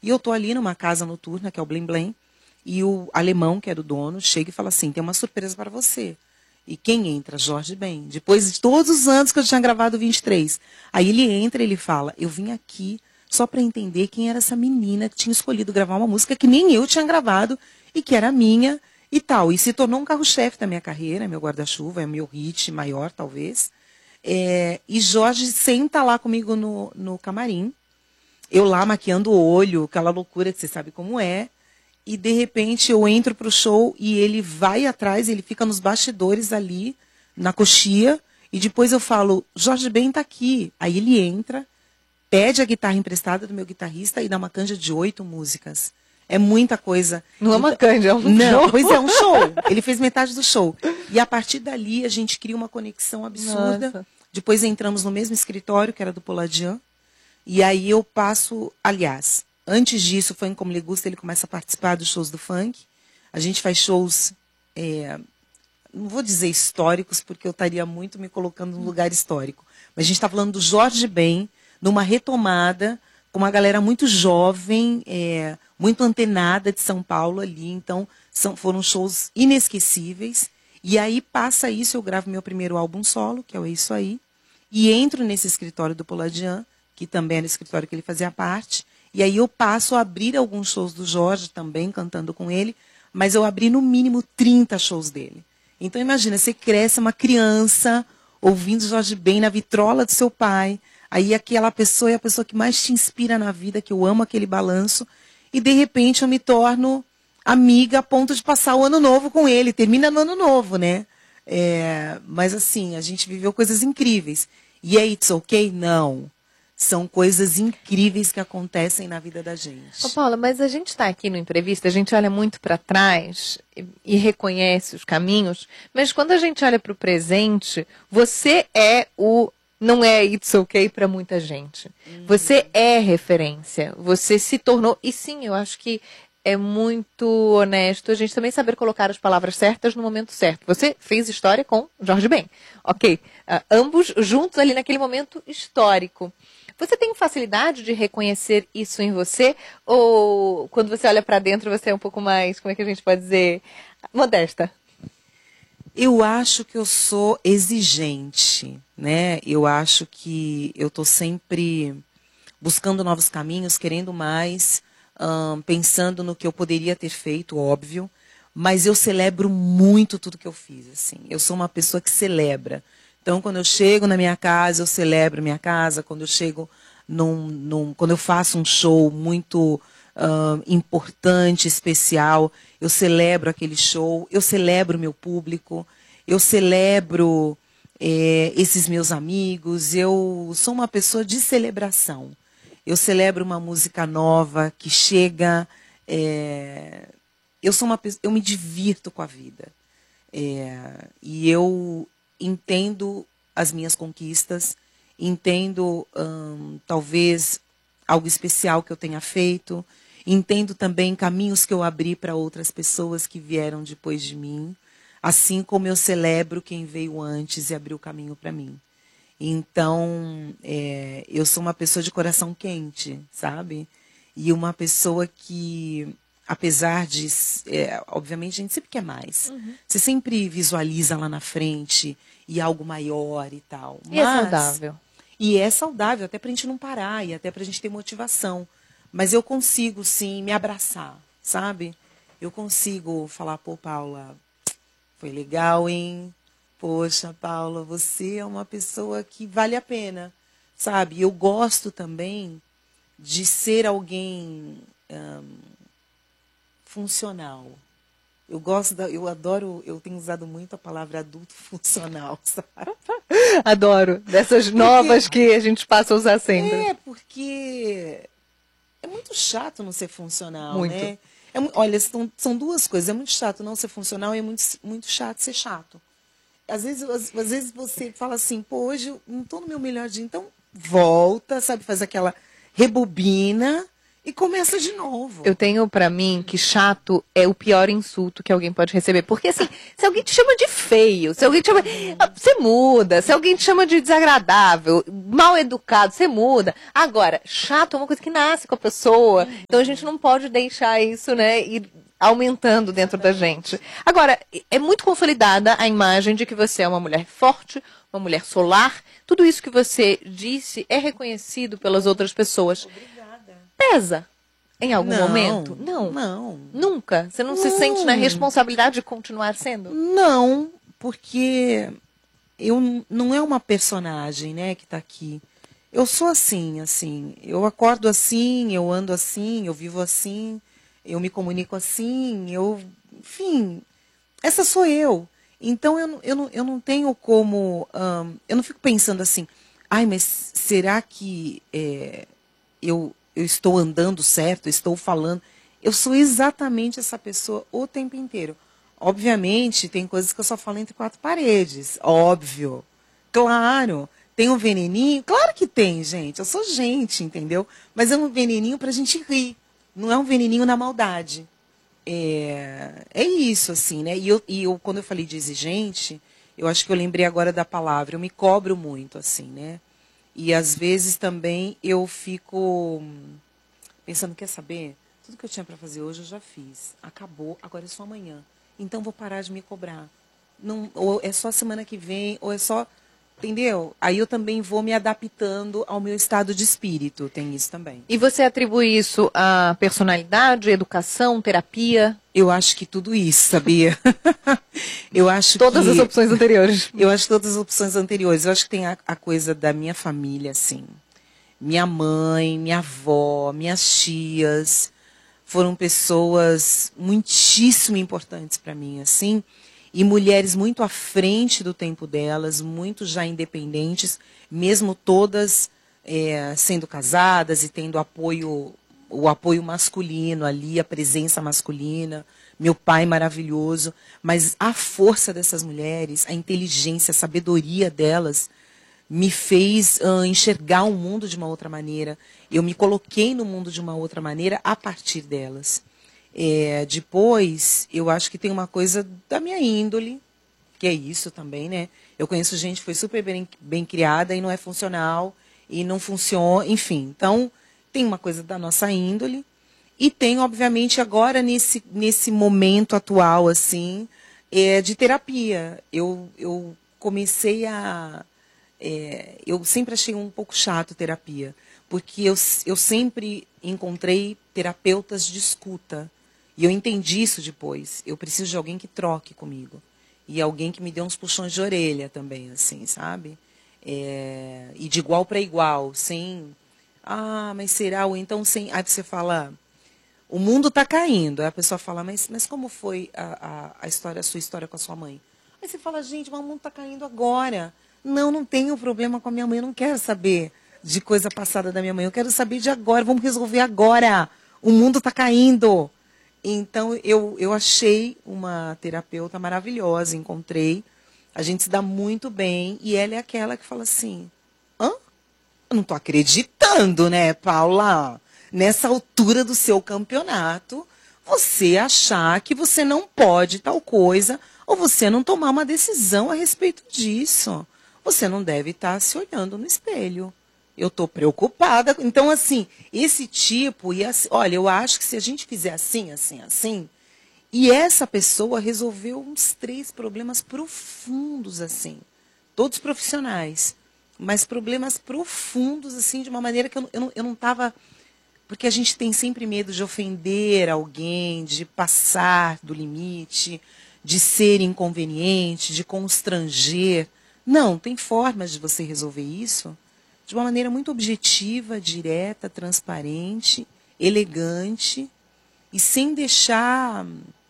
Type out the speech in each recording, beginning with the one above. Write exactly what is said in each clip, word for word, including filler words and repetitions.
E eu tô ali numa casa noturna, que é o Blim Blim, e o alemão, que era o dono, chega e fala assim, tem uma surpresa para você. E quem entra? Jorge Ben. Depois de todos os anos que eu tinha gravado vinte e três. Aí ele entra e ele fala, eu vim aqui só para entender quem era essa menina que tinha escolhido gravar uma música que nem eu tinha gravado e que era minha e tal. E se tornou um carro-chefe da minha carreira, meu guarda-chuva, é o meu hit maior, talvez. É, e Jorge senta lá comigo no, no camarim, eu lá maquiando o olho, aquela loucura que você sabe como é, e de repente eu entro pro show e ele vai atrás, ele fica nos bastidores ali, na coxia, e depois eu falo, Jorge Ben tá aqui. Aí ele entra, pede a guitarra emprestada do meu guitarrista e dá uma canja de oito músicas. É muita coisa. Não é uma canja, é um Não, show. pois é, um show. Ele fez metade do show. E a partir dali a gente cria uma conexão absurda. Nossa. Depois entramos no mesmo escritório, que era do Poladian. E aí eu passo, aliás, antes disso, foi em Como Lhe Gusta, ele começa a participar dos shows do funk. A gente faz shows, é, não vou dizer históricos, porque eu estaria muito me colocando num lugar histórico. Mas a gente está falando do Jorge Ben, numa retomada, com uma galera muito jovem, é, muito antenada de São Paulo ali. Então, são, foram shows inesquecíveis. E aí passa isso, eu gravo meu primeiro álbum solo, que é o É Isso Aí. E entro nesse escritório do Poladian, que também era o escritório que ele fazia parte. E aí eu passo a abrir alguns shows do Jorge também, cantando com ele. Mas eu abri no mínimo trinta shows dele. Então imagina, você cresce uma criança ouvindo Jorge Ben na vitrola do seu pai. Aí aquela pessoa é a pessoa que mais te inspira na vida, que eu amo aquele balanço. E de repente eu me torno amiga a ponto de passar o ano novo com ele. Termina no ano novo, né? É, mas assim, a gente viveu coisas incríveis. E é It's Okay? Não. São coisas incríveis que acontecem na vida da gente. Ô, Paula, mas a gente está aqui no Entrevista, a gente olha muito para trás e, e reconhece os caminhos, mas quando a gente olha para o presente, você é o... Não é It's Okay para muita gente. Uhum. Você é referência. Você se tornou... E sim, eu acho que é muito honesto a gente também saber colocar as palavras certas no momento certo. Você fez história com Jorge Ben. Ok. Uh, ambos juntos ali naquele momento histórico. Você tem facilidade de reconhecer isso em você? Ou quando você olha para dentro você é um pouco mais, como é que a gente pode dizer, modesta? Eu acho que eu sou exigente, né? Eu acho que eu estou sempre buscando novos caminhos, querendo mais, hum, pensando no que eu poderia ter feito, óbvio. Mas eu celebro muito tudo que eu fiz, assim. Eu sou uma pessoa que celebra. Então, quando eu chego na minha casa, eu celebro minha casa. Quando eu chego num, num quando eu faço um show muito uh, importante, especial, eu celebro aquele show, eu celebro meu público, eu celebro é, esses meus amigos. Eu sou uma pessoa de celebração. Eu celebro uma música nova que chega. É, eu sou uma pessoa, eu me divirto com a vida. É, e eu entendo as minhas conquistas, entendo hum, talvez algo especial que eu tenha feito, entendo também caminhos que eu abri para outras pessoas que vieram depois de mim, assim como eu celebro quem veio antes e abriu o caminho para mim. Então, é, eu sou uma pessoa de coração quente, sabe? E uma pessoa que... Apesar de, é, obviamente, a gente sempre quer mais. Uhum. Você sempre visualiza lá na frente e algo maior e tal. E mas, é saudável. E é saudável, até pra gente não parar e até pra gente ter motivação. Mas eu consigo, sim, me abraçar, sabe? Eu consigo falar, pô, Paula, foi legal, hein? Poxa, Paula, você é uma pessoa que vale a pena, sabe? Eu gosto também de ser alguém... Hum, funcional. Eu gosto da, eu adoro, eu tenho usado muito a palavra adulto funcional, sabe? Adoro, dessas novas porque, que a gente passa a usar sempre. É, porque é muito chato não ser funcional, muito. Né? É, olha, são, são duas coisas, é muito chato não ser funcional e é muito, muito chato ser chato. Às vezes, às, às vezes você fala assim, pô, hoje eu não estou no meu melhor dia, então volta, sabe, faz aquela rebobina. e começa de novo. Eu tenho pra mim que chato é o pior insulto que alguém pode receber. Porque assim, se alguém te chama de feio, se alguém te chama... Você muda. Se alguém te chama de desagradável, mal educado, você muda. Agora, chato é uma coisa que nasce com a pessoa. Então a gente não pode deixar isso, né, ir aumentando dentro da gente. Agora, é muito consolidada a imagem de que você é uma mulher forte, uma mulher solar. Tudo isso que você disse é reconhecido pelas outras pessoas. Pesa em algum não, momento? Não. Não. Nunca? Você não, não se sente na responsabilidade de continuar sendo? Não, porque eu não é uma personagem, né, que está aqui. Eu sou assim, assim. Eu acordo assim, eu ando assim, eu vivo assim, eu me comunico assim, eu, enfim, essa sou eu. Então eu, eu, não, eu não tenho como, hum, eu não fico pensando assim, ai, mas será que é, eu eu estou andando certo, estou falando. Eu sou exatamente essa pessoa o tempo inteiro. Obviamente, tem coisas que eu só falo entre quatro paredes. Óbvio. Claro. Tem um veneninho? Claro que tem, gente. Eu sou gente, entendeu? Mas é um veneninho pra gente rir. Não é um veneninho na maldade. É, é isso, assim, né? E, eu, e eu, quando eu falei de exigente, eu acho que eu lembrei agora da palavra. Eu me cobro muito, assim, né? E às vezes também eu fico pensando, quer saber? Tudo que eu tinha para fazer hoje eu já fiz. Acabou, agora é só amanhã. Então vou parar de me cobrar. Não, ou é só semana que vem, ou é só... Entendeu? Aí eu também vou me adaptando ao meu estado de espírito. Tem isso também. E você atribui isso à personalidade, educação, terapia? Eu acho que tudo isso, sabia? eu acho Todas que... as opções anteriores. Eu acho todas as opções anteriores. Eu acho que tem a, a coisa da minha família, assim. Minha mãe, minha avó, minhas tias foram pessoas muitíssimo importantes para mim, assim. E mulheres muito à frente do tempo delas, muito já independentes, mesmo todas é, sendo casadas e tendo apoio, o apoio masculino ali, a presença masculina, meu pai maravilhoso. Mas a força dessas mulheres, a inteligência, a sabedoria delas, me fez uh, enxergar o mundo de uma outra maneira. Eu me coloquei no mundo de uma outra maneira a partir delas. É, depois, eu acho que tem uma coisa da minha índole, que é isso também, né? Eu conheço gente que foi super bem, bem criada e não é funcional, e não funciona, enfim. Então, tem uma coisa da nossa índole, e tem, obviamente, agora, nesse, nesse momento atual, assim, é, de terapia. Eu, eu comecei a... É, eu sempre achei um pouco chato terapia, porque eu, eu sempre encontrei terapeutas de escuta. E eu entendi isso depois. Eu preciso de alguém que troque comigo. E alguém que me dê uns puxões de orelha também, assim, sabe? É, e de igual para igual, sem... Ah, mas será? Ou então sem... Aí você fala, o mundo está caindo. Aí a pessoa fala, mas, mas como foi a, a, a, história, a sua história com a sua mãe? Aí você fala, gente, mas o mundo está caindo agora. Não, não tenho problema com a minha mãe. Eu não quero saber de coisa passada da minha mãe. Eu quero saber de agora. Vamos resolver agora. O mundo está caindo. Então, eu, eu achei uma terapeuta maravilhosa, encontrei. A gente se dá muito bem. E ela é aquela que fala assim, hã? Eu não estou acreditando, né, Paula? Nessa altura do seu campeonato, você achar que você não pode tal coisa, ou você não tomar uma decisão a respeito disso. Você não deve estar se olhando no espelho. Eu estou preocupada. Então, assim, esse tipo, e assim, olha, eu acho que se a gente fizer assim, assim, assim, e essa pessoa resolveu uns três problemas profundos, assim, todos profissionais, mas problemas profundos, assim, de uma maneira que eu, eu, não, eu não estava... Porque a gente tem sempre medo de ofender alguém, de passar do limite, de ser inconveniente, de constranger. Não, tem formas de você resolver isso de uma maneira muito objetiva, direta, transparente, elegante e sem deixar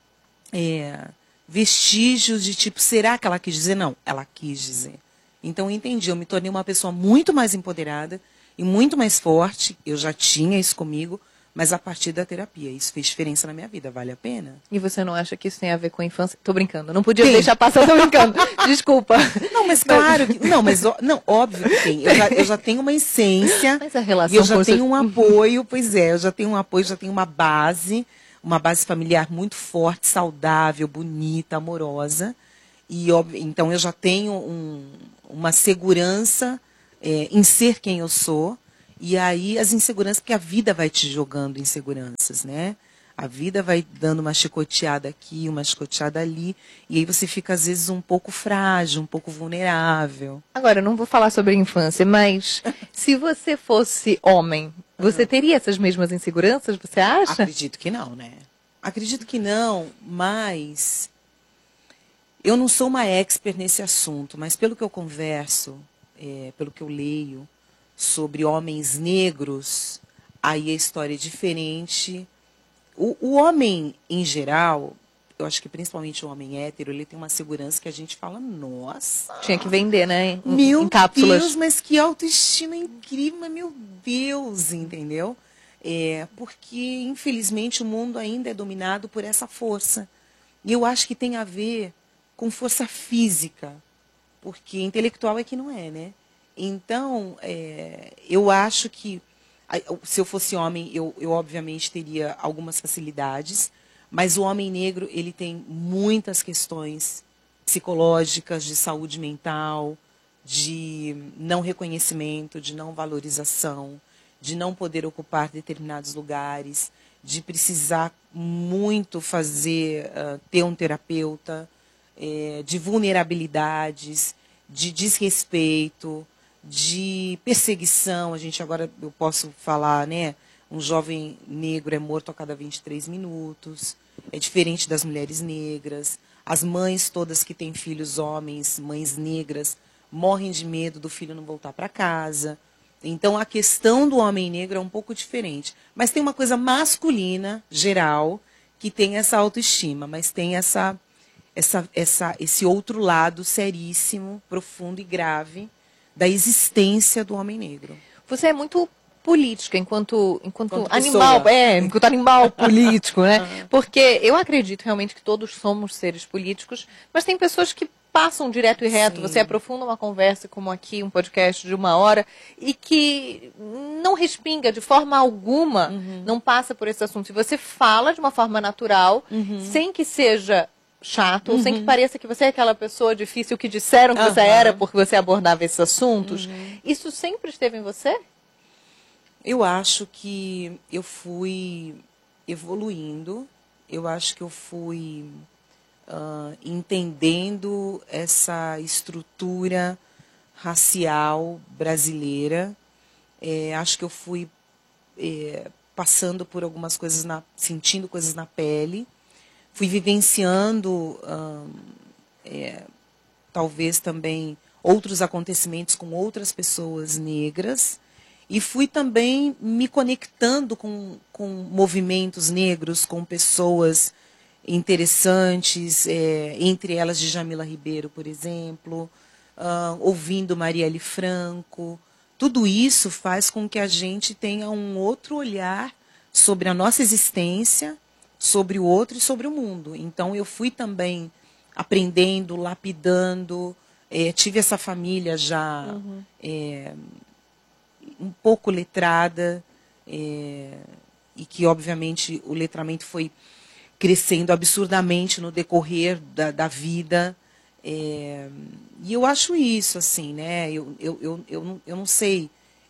é, vestígios de tipo, será que ela quis dizer? Não, ela quis dizer. Então eu entendi, eu me tornei uma pessoa muito mais empoderada e muito mais forte, eu já tinha isso comigo, mas a partir da terapia. Isso fez diferença na minha vida, vale a pena? E você não acha que isso tem a ver com a infância? Tô brincando, não podia Tem. deixar passar, tô brincando. Desculpa. Não, mas claro que. Não, mas ó, não, óbvio que tem. Eu já, eu já tenho uma essência. Mas a relação e eu já com tenho seus- um apoio, pois é, eu já tenho um apoio, já tenho uma base, uma base familiar muito forte, saudável, bonita, amorosa. E óbvio, então eu já tenho um, uma segurança é, em ser quem eu sou. E aí as inseguranças, porque a vida vai te jogando inseguranças, né? A vida vai dando uma chicoteada aqui, uma chicoteada ali, e aí você fica às vezes um pouco frágil, um pouco vulnerável. Agora, eu não vou falar sobre a infância, mas se você fosse homem, você teria essas mesmas inseguranças, você acha? Acredito que não, né? Acredito que não, mas eu não sou uma expert nesse assunto, mas pelo que eu converso, é, pelo que eu leio sobre homens negros, aí a história é diferente. O, o homem, em geral, eu acho que principalmente o homem hétero, ele tem uma segurança que a gente fala, nossa, Tinha que vender, né? Em, meu em cápsulas. Deus, mas que autoestima incrível, mas meu Deus, entendeu? É, porque, infelizmente, o mundo ainda é dominado por essa força. E eu acho que tem a ver com força física, porque intelectual é que não é, né? Então, é, eu acho que, se eu fosse homem, eu, eu obviamente teria algumas facilidades, mas o homem negro, ele tem muitas questões psicológicas, de saúde mental, de não reconhecimento, de não valorização, de não poder ocupar determinados lugares, de precisar muito fazer, uh, ter um terapeuta, é, de vulnerabilidades, de desrespeito, de perseguição. A gente agora, eu posso falar, né? Um jovem negro é morto a cada vinte e três minutos. É diferente das mulheres negras. As mães todas que têm filhos homens, mães negras, morrem de medo do filho não voltar para casa. Então, a questão do homem negro é um pouco diferente. Mas tem uma coisa masculina, geral, que tem essa autoestima, mas tem essa, essa, essa, esse outro lado seríssimo, profundo e grave da existência do homem negro. Você é muito política enquanto, enquanto, Enquanto animal, pessoa. é, enquanto animal político, né? Porque eu acredito realmente que todos somos seres políticos, mas tem pessoas que passam direto e reto, Sim. você aprofunda uma conversa como aqui, um podcast de uma hora, e que não respinga de forma alguma, Uhum. não passa por esse assunto. E você fala de uma forma natural, Uhum. sem que seja chato, ou sem que pareça que você é aquela pessoa difícil que disseram que você Aham. era porque você abordava esses assuntos. Uhum. Isso sempre esteve em você? Eu acho que eu fui evoluindo, eu acho que eu fui uh, entendendo essa estrutura racial brasileira. É, acho que eu fui é, passando por algumas coisas, na, sentindo coisas na pele, fui vivenciando, uh, é, talvez também, outros acontecimentos com outras pessoas negras. E fui também me conectando com, com movimentos negros, com pessoas interessantes, é, entre elas Djamila Ribeiro, por exemplo, uh, ouvindo Marielle Franco. Tudo isso faz com que a gente tenha um outro olhar sobre a nossa existência, sobre o outro e sobre o mundo. Então, eu fui também aprendendo, lapidando, é, tive essa família já... Uhum. É, um pouco letrada, é, e que, obviamente, o letramento foi crescendo absurdamente no decorrer da, da vida. É, e eu acho isso, assim, né? Eu, eu, eu, eu, não, eu não sei.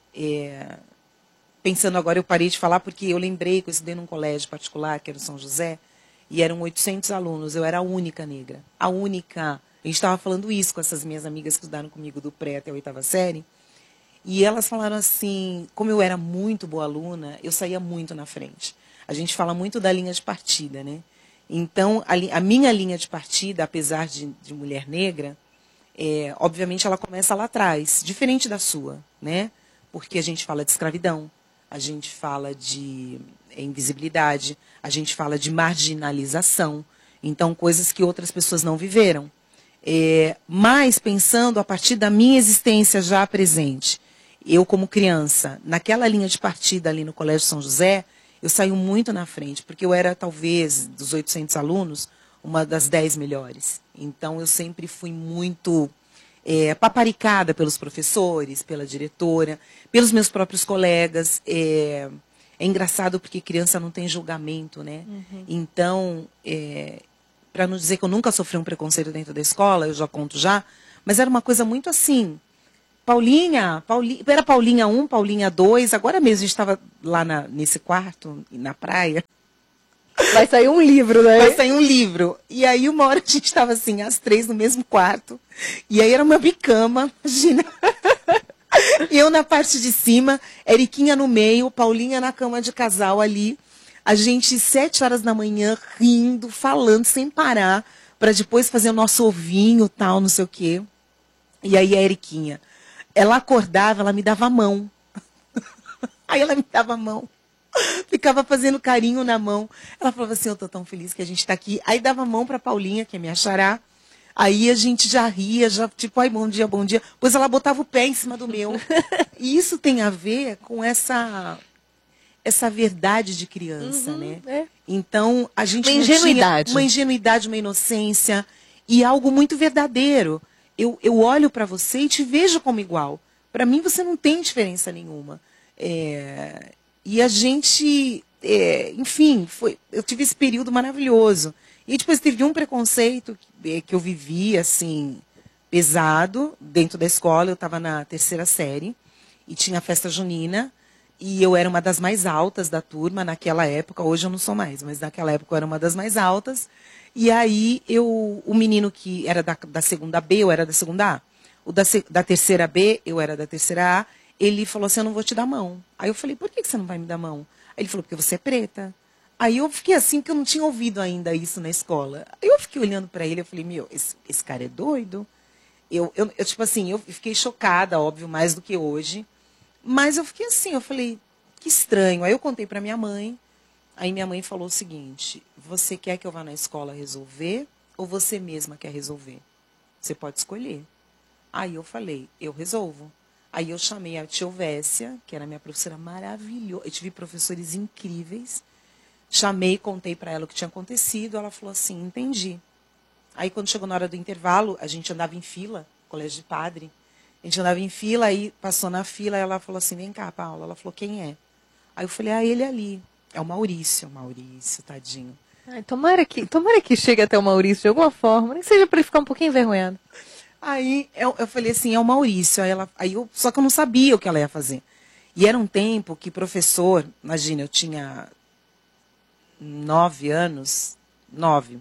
É, pensando agora, eu parei de falar porque eu lembrei que eu estudei num colégio particular, que era o São José, e eram oitocentos alunos. Eu era a única negra. A única. A gente estava falando isso com essas minhas amigas que estudaram comigo do pré até a oitava série. E elas falaram assim, como eu era muito boa aluna, eu saía muito na frente. A gente fala muito da linha de partida, né? Então, a, li, a minha linha de partida, apesar de, de mulher negra, é, obviamente ela começa lá atrás, diferente da sua, né? Porque a gente fala de escravidão, a gente fala de é, invisibilidade, a gente fala de marginalização, então coisas que outras pessoas não viveram. É, mas pensando a partir da minha existência já presente, eu, como criança, naquela linha de partida ali no Colégio São José, eu saio muito na frente, porque eu era, talvez, dos oitocentos alunos, uma das dez melhores. Então, eu sempre fui muito é, paparicada pelos professores, pela diretora, pelos meus próprios colegas. É, é engraçado porque criança não tem julgamento, né? Uhum. Então, é, para não dizer que eu nunca sofri um preconceito dentro da escola, eu já conto já, mas era uma coisa muito assim... Paulinha, Paulinha, era Paulinha um, Paulinha dois, agora mesmo a gente estava lá na, nesse quarto, na praia. Vai sair um livro, né? Vai sair um livro. E aí uma hora a gente estava assim, as três no mesmo quarto, e aí era uma bicama, imagina. E eu na parte de cima, Eriquinha no meio, Paulinha na cama de casal ali, a gente sete horas da manhã rindo, falando sem parar, para depois fazer o nosso ovinho, tal, não sei o quê. E aí a Eriquinha... Ela acordava, ela me dava a mão. Aí ela me dava a mão. Ficava fazendo carinho na mão. Ela falava assim, eu tô tão feliz que a gente tá aqui. Aí dava a mão pra Paulinha, que é minha xará. Aí a gente já ria, já tipo, ai, bom dia, bom dia. Pois ela botava o pé em cima do meu. E isso tem a ver com essa, essa verdade de criança, uhum, né? É. Então, a gente uma ingenuidade. Tinha uma ingenuidade, uma inocência. E algo muito verdadeiro. Eu, eu olho para você e te vejo como igual. Para mim, você não tem diferença nenhuma. É, e a gente, é, enfim, foi, eu tive esse período maravilhoso. E depois teve um preconceito que, que eu vivi, assim, pesado, dentro da escola. Eu estava na terceira série e tinha a festa junina. E eu era uma das mais altas da turma naquela época. Hoje eu não sou mais, mas naquela época eu era uma das mais altas. E aí, eu, o menino que era da, da segunda B, eu era da segunda A. O da, da terceira B, eu era da terceira A. Ele falou assim, eu não vou te dar mão. Aí eu falei, por que você não vai me dar mão? Aí ele falou, porque você é preta. Aí eu fiquei assim, que eu não tinha ouvido ainda isso na escola. Aí eu fiquei olhando para ele, eu falei, meu, esse, esse cara é doido? Eu, eu, eu, tipo assim, eu fiquei chocada, óbvio, mais do que hoje. Mas eu fiquei assim, eu falei, que estranho. Aí eu contei para minha mãe. Aí minha mãe falou o seguinte, você quer que eu vá na escola resolver ou você mesma quer resolver? Você pode escolher. Aí eu falei, eu resolvo. Aí eu chamei a tia Ovécia, que era minha professora maravilhosa. Eu tive professores incríveis. Chamei, contei para ela o que tinha acontecido. Ela falou assim, entendi. Aí quando chegou na hora do intervalo, a gente andava em fila, colégio de padre. A gente andava em fila, aí passou na fila, ela falou assim, vem cá, Paula. Ela falou, quem é? Aí eu falei, ah, ele ali. É o Maurício, o Maurício, tadinho. Ai, tomara que, tomara que chegue até o Maurício de alguma forma, nem seja para ele ficar um pouquinho envergonhado. Aí eu, eu falei assim, é o Maurício. Aí ela, aí eu, só que eu não sabia o que ela ia fazer. E era um tempo que professor, imagina, eu tinha nove anos, nove.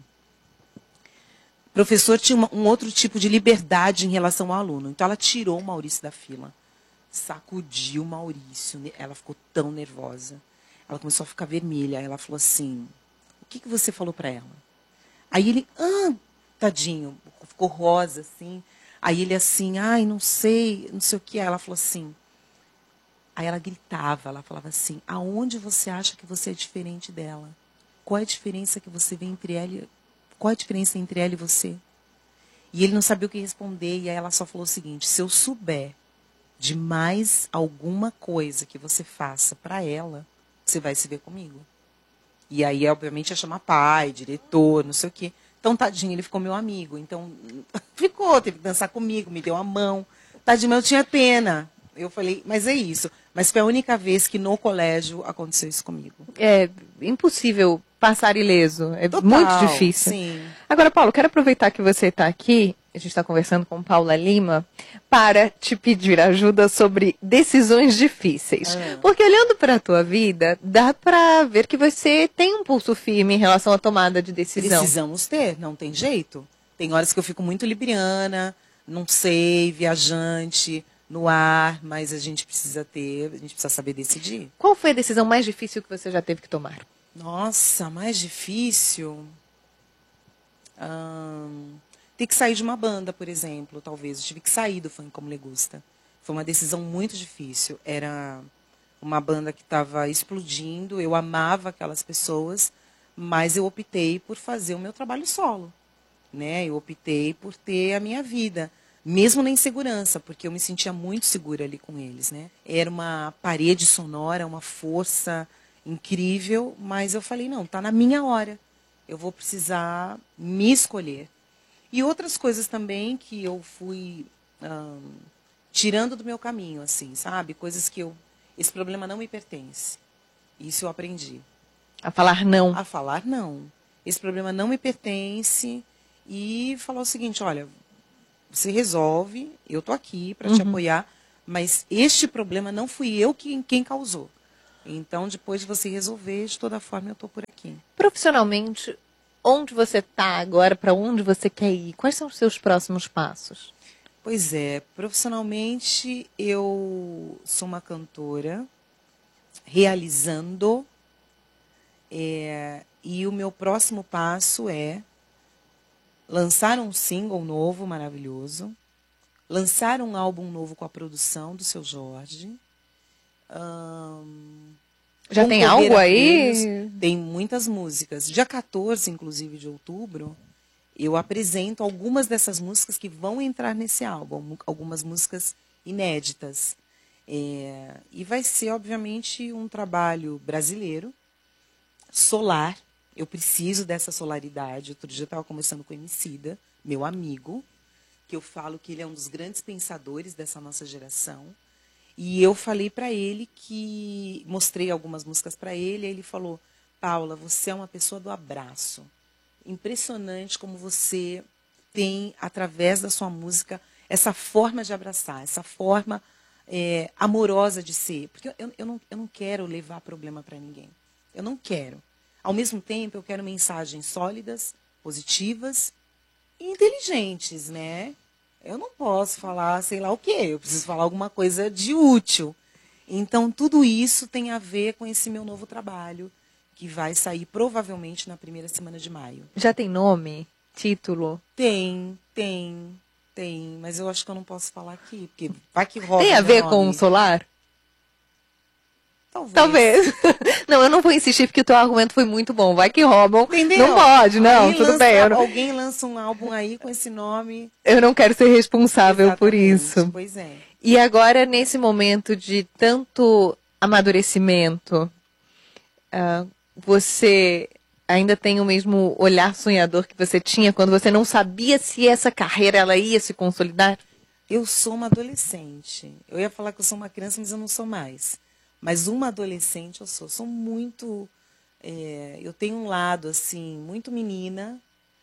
Professor tinha uma, um outro tipo de liberdade em relação ao aluno. Então ela tirou o Maurício da fila, sacudiu o Maurício. Ela ficou tão nervosa. Ela começou a ficar vermelha. Aí ela falou assim, o que, que você falou para ela? Aí ele, ah, tadinho, ficou rosa, assim. Aí ele assim, ai, não sei, não sei o que. Aí ela falou assim, aí ela gritava, ela falava assim, aonde você acha que você é diferente dela? Qual é a diferença que você vê entre ela e... Qual é a diferença entre ela e você? E ele não sabia o que responder. E aí ela só falou o seguinte, se eu souber de mais alguma coisa que você faça para ela, você vai se ver comigo. E aí, obviamente, ia chamar pai, diretor, não sei o quê. Então, tadinho, ele ficou meu amigo. Então, ficou, teve que dançar comigo, me deu a mão. Tadinho, mas eu tinha pena. Eu falei, mas é isso. Mas foi a única vez que no colégio aconteceu isso comigo. É impossível passar ileso. É Total, muito difícil. Sim. Agora, Paulo, quero aproveitar que você está aqui, a gente está conversando com Paula Lima, para te pedir ajuda sobre decisões difíceis. Ah. Porque olhando para a tua vida, dá para ver que você tem um pulso firme em relação à tomada de decisão. Precisamos ter, não tem jeito. Tem horas que eu fico muito libriana, não sei, viajante, no ar, mas a gente precisa ter, a gente precisa saber decidir. Qual foi a decisão mais difícil que você já teve que tomar? Nossa, mais difícil? Hum, ter que sair de uma banda, por exemplo, talvez. Eu tive que sair do Funk Como Legusta. Foi uma decisão muito difícil. Era uma banda que estava explodindo, eu amava aquelas pessoas, mas eu optei por fazer o meu trabalho solo. Né? Eu optei por ter a minha vida. Mesmo na insegurança, porque eu me sentia muito segura ali com eles, né? Era uma parede sonora, uma força, incrível, mas eu falei, não, tá na minha hora. Eu vou precisar me escolher. E outras coisas também que eu fui hum, tirando do meu caminho, assim, sabe? Coisas que eu... Esse problema não me pertence. Isso eu aprendi. A falar não. A falar não. Esse problema não me pertence. E falar o seguinte, olha, você resolve, eu tô aqui para te Uhum. apoiar, mas este problema não fui eu quem, quem causou. Então, depois de você resolver, de toda forma, eu estou por aqui. Profissionalmente, onde você está agora, para onde você quer ir? Quais são os seus próximos passos? Pois é, profissionalmente, eu sou uma cantora, realizando, é, e o meu próximo passo é lançar um single novo, maravilhoso, lançar um álbum novo com a produção do Seu Jorge. Hum, Já tem algo aí? Tem muitas músicas. Dia quatorze, inclusive, de outubro, eu apresento algumas dessas músicas que vão entrar nesse álbum. Algumas músicas inéditas. É, e vai ser, obviamente, um trabalho brasileiro, solar. Eu preciso dessa solaridade. Outro dia eu estava conversando com o Emicida, meu amigo, que eu falo que ele é um dos grandes pensadores dessa nossa geração. E eu falei para ele que... Mostrei algumas músicas para ele, e ele falou, Paula, você é uma pessoa do abraço. Impressionante como você tem, através da sua música, essa forma de abraçar, essa forma é, amorosa de ser. Porque eu, eu, não, eu não quero levar problema para ninguém. Eu não quero. Ao mesmo tempo, eu quero mensagens sólidas, positivas e inteligentes, né? Eu não posso falar sei lá o quê, eu preciso falar alguma coisa de útil. Então, tudo isso tem a ver com esse meu novo trabalho, que vai sair provavelmente na primeira semana de maio. Já tem nome? Título? Tem, tem, tem. Mas eu acho que eu não posso falar aqui, porque vai que rola. Tem a ver com o solar? Talvez. Talvez. Não, eu não vou insistir porque o teu argumento foi muito bom. Vai que roubam. Entendeu? Não pode, não, aí tudo lança, bem. Eu não... Alguém lança um álbum aí com esse nome. Eu não quero ser responsável Exatamente, por isso. Pois é. E agora, nesse momento de tanto amadurecimento, uh, você ainda tem o mesmo olhar sonhador que você tinha quando você não sabia se essa carreira ela ia se consolidar? Eu sou uma adolescente. Eu ia falar que eu sou uma criança, mas eu não sou mais. Mas uma adolescente eu sou. Sou muito... É, eu tenho um lado, assim, muito menina.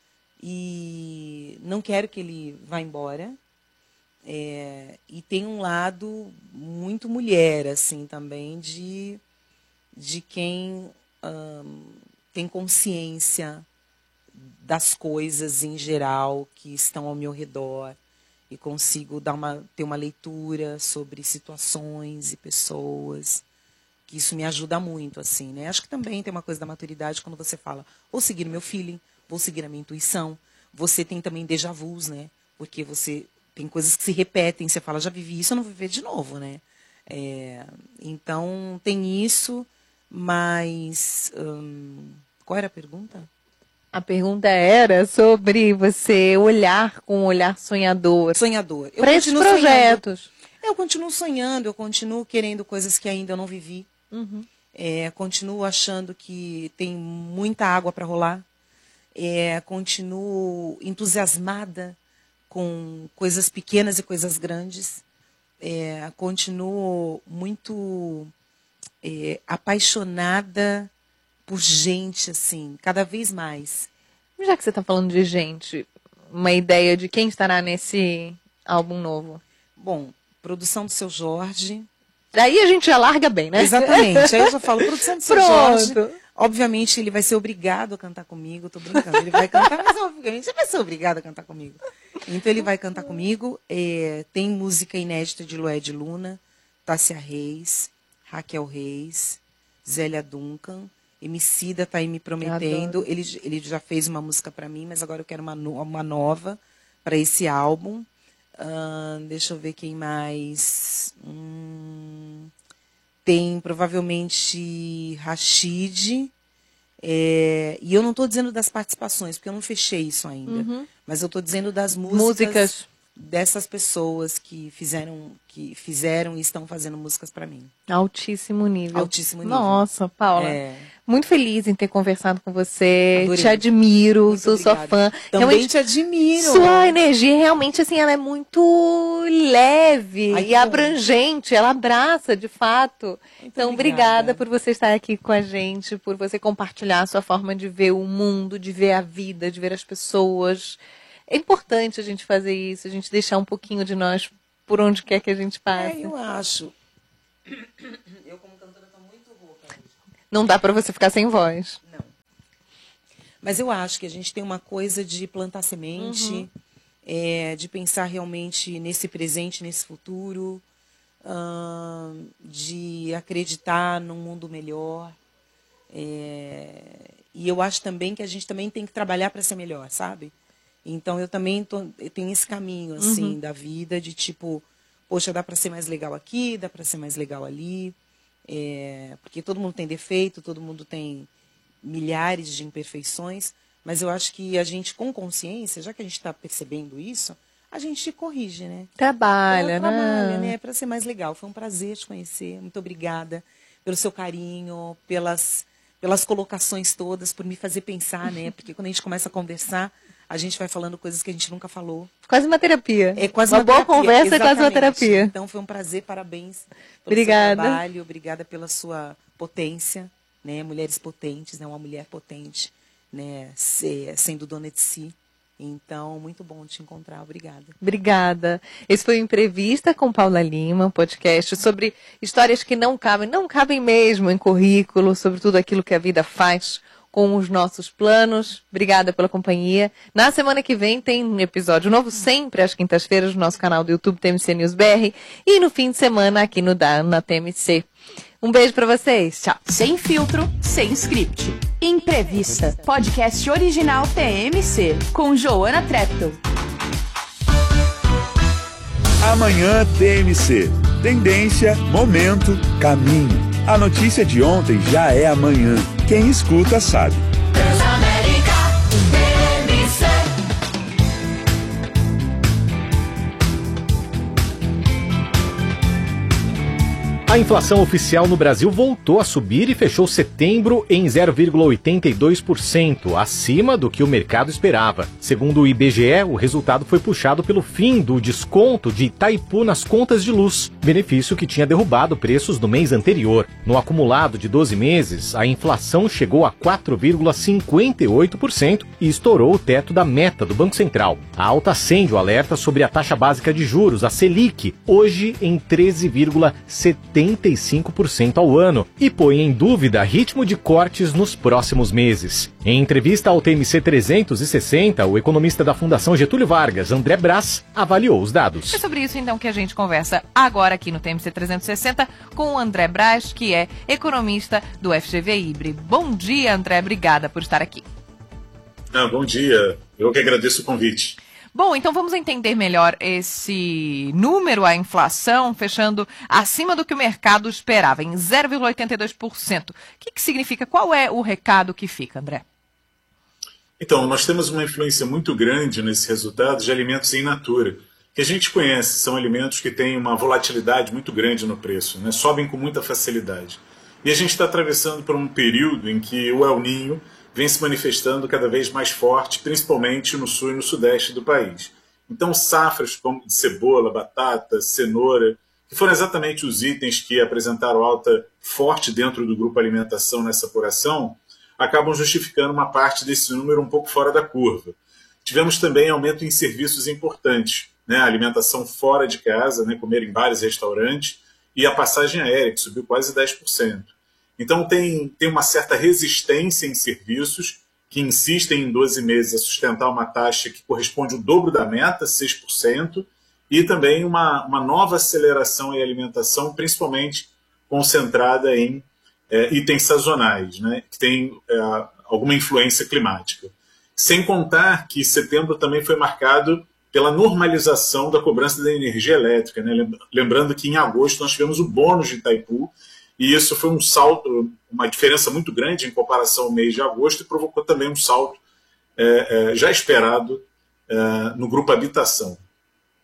E não quero que ele vá embora. É, e tem um lado muito mulher, assim, também, de, de quem hum, tem consciência das coisas em geral que estão ao meu redor. E consigo dar uma, ter uma leitura sobre situações e pessoas, que isso me ajuda muito, assim, né? Acho que também tem uma coisa da maturidade quando você fala, vou seguir o meu feeling, vou seguir a minha intuição. Você tem também déjà vus, né? Porque você tem coisas que se repetem, você fala, já vivi isso, eu não vou viver de novo, né? É, então, tem isso, mas... Hum, qual era a pergunta? A pergunta era sobre você olhar com um olhar sonhador. Sonhador. Para esses projetos. Sonhando. Eu continuo sonhando, eu continuo querendo coisas que ainda eu não vivi. Uhum. É, continuo achando que tem muita água para rolar. É, continuo entusiasmada com coisas pequenas e coisas grandes. É, continuo muito é, apaixonada por gente, assim, cada vez mais. Já que você está falando de gente, uma ideia de quem estará nesse álbum novo? Bom, produção do Seu Jorge. Daí a gente já larga bem, né? Exatamente. Aí eu já falo, produção do Seu Pronto. Jorge. Obviamente ele vai ser obrigado a cantar comigo. Tô brincando. Ele vai cantar, mas obviamente ele vai ser obrigado a cantar comigo. Então ele vai cantar comigo. É, tem música inédita de Lued Luna, Tássia Reis, Raquel Reis, Zélia Duncan. Emicida está aí me prometendo. Ele, ele já fez uma música para mim, mas agora eu quero uma, uma nova para esse álbum. Uh, deixa eu ver quem mais. Hum, tem provavelmente Rashid. É, e eu não estou dizendo das participações, porque eu não fechei isso ainda. Uhum. Mas eu estou dizendo das músicas, Músicas. dessas pessoas que fizeram, que fizeram e estão fazendo músicas para mim. Altíssimo nível. Altíssimo nível. Nossa, Paula. É. Muito feliz em ter conversado com você. Adorei. Te admiro, Muito sou obrigada. sua fã. Também Realmente, te admiro. sua energia, realmente, assim, ela é muito leve Ai, e que abrangente. Ela abraça, de fato. Muito Então, obrigada. obrigada por você estar aqui com a gente, por você compartilhar a sua forma de ver o mundo, de ver a vida, de ver as pessoas. É importante a gente fazer isso, a gente deixar um pouquinho de nós por onde quer que a gente passe. É, eu acho. Eu, como cantora, estou muito rouca. Não dá para você ficar sem voz. Não. Mas eu acho que a gente tem uma coisa de plantar semente, uhum. é, de pensar realmente nesse presente, nesse futuro, hum, de acreditar num mundo melhor. É, e eu acho também que a gente também tem que trabalhar para ser melhor, sabe? Então, eu também tô, eu tenho esse caminho, assim, uhum. da vida, de tipo, poxa, dá para ser mais legal aqui, dá para ser mais legal ali, é, porque todo mundo tem defeito, todo mundo tem milhares de imperfeições, mas eu acho que a gente, com consciência, já que a gente está percebendo isso, a gente corrige, né? Trabalha, então, trabalha, né? né? Para ser mais legal. Foi um prazer te conhecer, muito obrigada pelo seu carinho, pelas, pelas colocações todas, por me fazer pensar, né? Porque quando a gente começa a conversar, a gente vai falando coisas que a gente nunca falou. Quase uma terapia. É quase uma, uma boa terapia. conversa Exatamente. é quase uma terapia. Então foi um prazer, parabéns pelo obrigada. seu trabalho, obrigada pela sua potência, né? Mulheres potentes, né? Uma mulher potente, né? Se, sendo dona de si. Então, muito bom te encontrar. Obrigada. Obrigada. Esse foi o Entrevista com Paula Lima, um podcast sobre histórias que não cabem, não cabem mesmo em currículo, sobre tudo aquilo que a vida faz com os nossos planos. Obrigada pela companhia. Na semana que vem tem um episódio novo, sempre às quintas-feiras, no nosso canal do YouTube T M C News B R. E no fim de semana aqui no da, na T M C. Um beijo pra vocês. Tchau. Sem filtro, sem script. Entrevista. Podcast original T M C. Com Joana Treptow. Amanhã T M C. Tendência, momento, caminho. A notícia de ontem já é amanhã. Quem escuta sabe. Transamérica, T M C. A inflação oficial no Brasil voltou a subir e fechou setembro em zero vírgula oitenta e dois por cento, acima do que o mercado esperava. Segundo o I B G E, o resultado foi puxado pelo fim do desconto de Itaipu nas contas de luz, benefício que tinha derrubado preços no mês anterior. No acumulado de doze meses, a inflação chegou a quatro vírgula cinquenta e oito por cento e estourou o teto da meta do Banco Central. A alta acende o alerta sobre a taxa básica de juros, a Selic, hoje em treze vírgula setenta e cinco por cento ao ano, e põe em dúvida ritmo de cortes nos próximos meses. Em entrevista ao T M C trezentos e sessenta, o economista da Fundação Getúlio Vargas, André Brás, avaliou os dados. É sobre isso então que a gente conversa agora aqui no T M C trezentos e sessenta com o André Brás, que é economista do F G V Ibre. Bom dia, André, obrigada por estar aqui. Ah, bom dia, eu que agradeço o convite. Bom, então vamos entender melhor esse número, a inflação, fechando acima do que o mercado esperava, em zero vírgula oitenta e dois por cento. O que, que significa? Qual é o recado que fica, André? Então, nós temos uma influência muito grande nesse resultado de alimentos in natura, que a gente conhece, são alimentos que têm uma volatilidade muito grande no preço, né? Sobem com muita facilidade. E a gente está atravessando por um período em que o El Niño vem se manifestando cada vez mais forte, principalmente no sul e no sudeste do país. Então, safras como de cebola, batata, cenoura, que foram exatamente os itens que apresentaram alta forte dentro do grupo alimentação nessa apuração, acabam justificando uma parte desse número um pouco fora da curva. Tivemos também aumento em serviços importantes, né? A alimentação fora de casa, né? Comer em bares e restaurantes, e a passagem aérea, que subiu quase dez por cento. Então, tem, tem uma certa resistência em serviços que insistem em doze meses a sustentar uma taxa que corresponde ao dobro da meta, seis por cento, e também uma, uma nova aceleração em alimentação, principalmente concentrada em é, itens sazonais, né, que tem é, alguma influência climática. Sem contar que setembro também foi marcado pela normalização da cobrança da energia elétrica, né? Lembrando que em agosto nós tivemos o bônus de Itaipu, e isso foi um salto, uma diferença muito grande em comparação ao mês de agosto, e provocou também um salto é, é, já esperado é, no grupo habitação.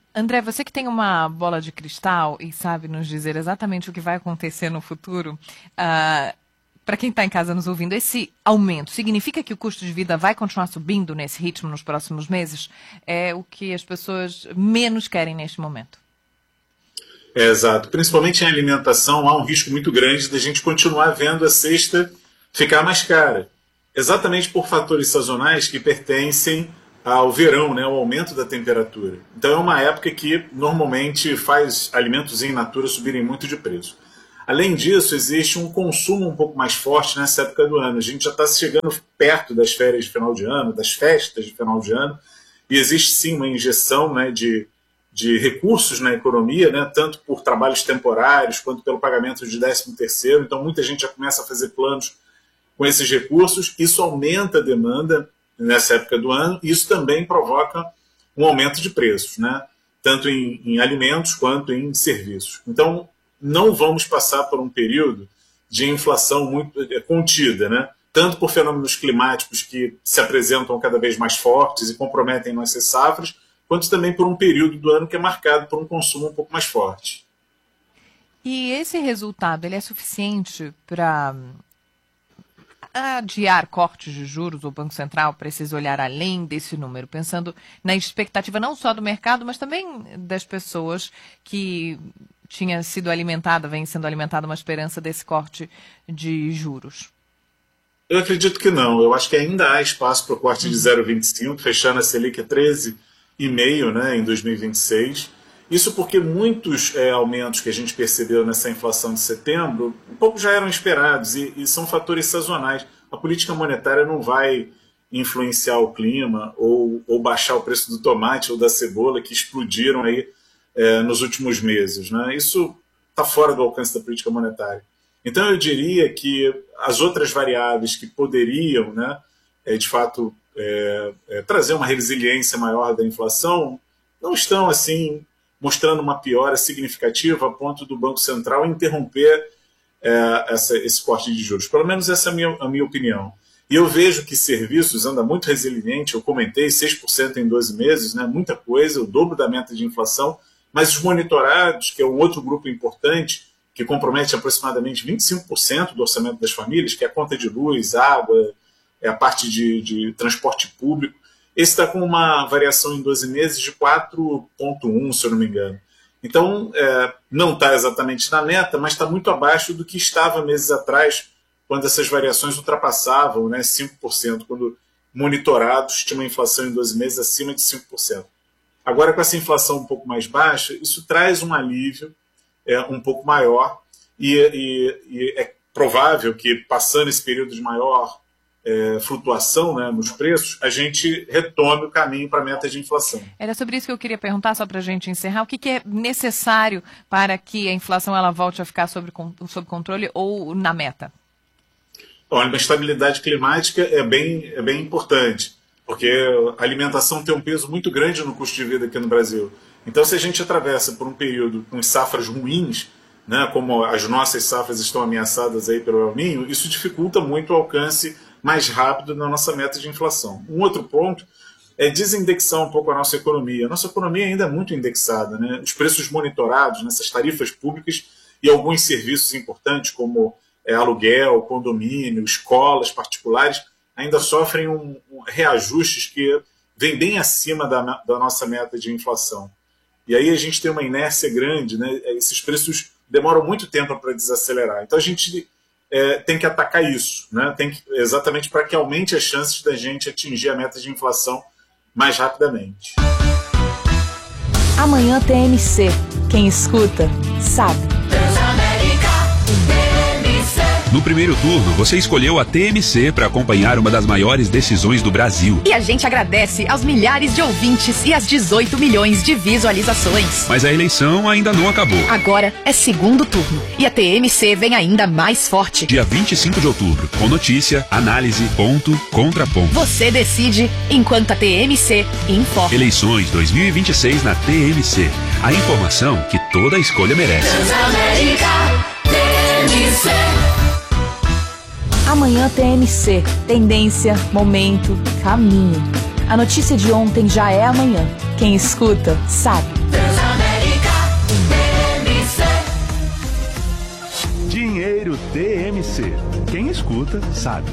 André, você que tem uma bola de cristal e sabe nos dizer exatamente o que vai acontecer no futuro, uh, para quem está em casa nos ouvindo, esse aumento significa que o custo de vida vai continuar subindo nesse ritmo nos próximos meses? É o que as pessoas menos querem neste momento. É, exato. Principalmente em alimentação, há um risco muito grande da gente continuar vendo a cesta ficar mais cara. Exatamente por fatores sazonais que pertencem ao verão, né, ao aumento da temperatura. Então é uma época que normalmente faz alimentos in natura subirem muito de preço. Além disso, existe um consumo um pouco mais forte nessa época do ano. A gente já está chegando perto das férias de final de ano, das festas de final de ano, e existe sim uma injeção, né, de de recursos na economia, né, tanto por trabalhos temporários quanto pelo pagamento de décimo terceiro. Então muita gente já começa a fazer planos com esses recursos. Isso aumenta a demanda nessa época do ano e isso também provoca um aumento de preços, né, tanto em, em alimentos quanto em serviços. Então não vamos passar por um período de inflação muito contida, né, tanto por fenômenos climáticos que se apresentam cada vez mais fortes e comprometem nossas safras, quanto também por um período do ano que é marcado por um consumo um pouco mais forte. E esse resultado, ele é suficiente para adiar cortes de juros? O Banco Central precisa olhar além desse número, pensando na expectativa não só do mercado, mas também das pessoas que tinha sido alimentada, vem sendo alimentada uma esperança desse corte de juros? Eu acredito que não. Eu acho que ainda há espaço para o corte de zero vírgula vinte e cinco, fechando a Selic a treze vírgula cinco, né, em dois mil e vinte e seis. Isso porque muitos é, aumentos que a gente percebeu nessa inflação de setembro, um pouco já eram esperados e, e são fatores sazonais. A política monetária não vai influenciar o clima ou, ou baixar o preço do tomate ou da cebola que explodiram aí é, nos últimos meses, né? Isso está fora do alcance da política monetária. Então eu diria que as outras variáveis que poderiam, né, é, de fato, É, é, trazer uma resiliência maior da inflação, não estão assim mostrando uma piora significativa a ponto do Banco Central interromper é, essa, esse corte de juros. Pelo menos essa é a minha, a minha opinião. E eu vejo que serviços anda muito resiliente, eu comentei, seis por cento em doze meses, né, muita coisa, o dobro da meta de inflação, mas os monitorados, que é um outro grupo importante, que compromete aproximadamente vinte e cinco por cento do orçamento das famílias, que é a conta de luz, água, é a parte de, de transporte público, esse está com uma variação em doze meses de quatro vírgula um, se eu não me engano. Então, é, não está exatamente na meta, mas está muito abaixo do que estava meses atrás, quando essas variações ultrapassavam, né, cinco por cento, quando monitorados tinha uma inflação em doze meses acima de cinco por cento. Agora, com essa inflação um pouco mais baixa, isso traz um alívio é, um pouco maior e, e, e é provável que, passando esse período de maior É, flutuação, né, nos preços, a gente retome o caminho para a meta de inflação. Era sobre isso que eu queria perguntar, só para a gente encerrar. O que, que é necessário para que a inflação ela volte a ficar sob, sob controle ou na meta? Olha, uma estabilidade climática é bem, é bem importante, porque a alimentação tem um peso muito grande no custo de vida aqui no Brasil. Então, se a gente atravessa por um período com safras ruins, né, como as nossas safras estão ameaçadas aí pelo El Niño, isso dificulta muito o alcance mais rápido na nossa meta de inflação. Um outro ponto é desindexar um pouco a nossa economia. A nossa economia ainda é muito indexada, né? Os preços monitorados nessas tarifas públicas e alguns serviços importantes, como é, aluguel, condomínio, escolas particulares, ainda sofrem um, um, reajustes que vêm bem acima da, da nossa meta de inflação. E aí a gente tem uma inércia grande, né? Esses preços demoram muito tempo para desacelerar. Então a gente É, tem que atacar isso, né? Tem que, exatamente para que aumente as chances da gente atingir a meta de inflação mais rapidamente. Amanhã T M C. Quem escuta, sabe. No primeiro turno, você escolheu a T M C para acompanhar uma das maiores decisões do Brasil. E a gente agradece aos milhares de ouvintes e às dezoito milhões de visualizações. Mas a eleição ainda não acabou. Agora é segundo turno e a T M C vem ainda mais forte. Dia vinte e cinco de outubro, com notícia, análise, ponto, contraponto. Você decide enquanto a T M C informa. Eleições dois mil e vinte e seis na T M C. A informação que toda escolha merece. Transamérica, T M C. Amanhã T M C. Tendência, momento, caminho. A notícia de ontem já é amanhã. Quem escuta, sabe. M C. Quem escuta, sabe.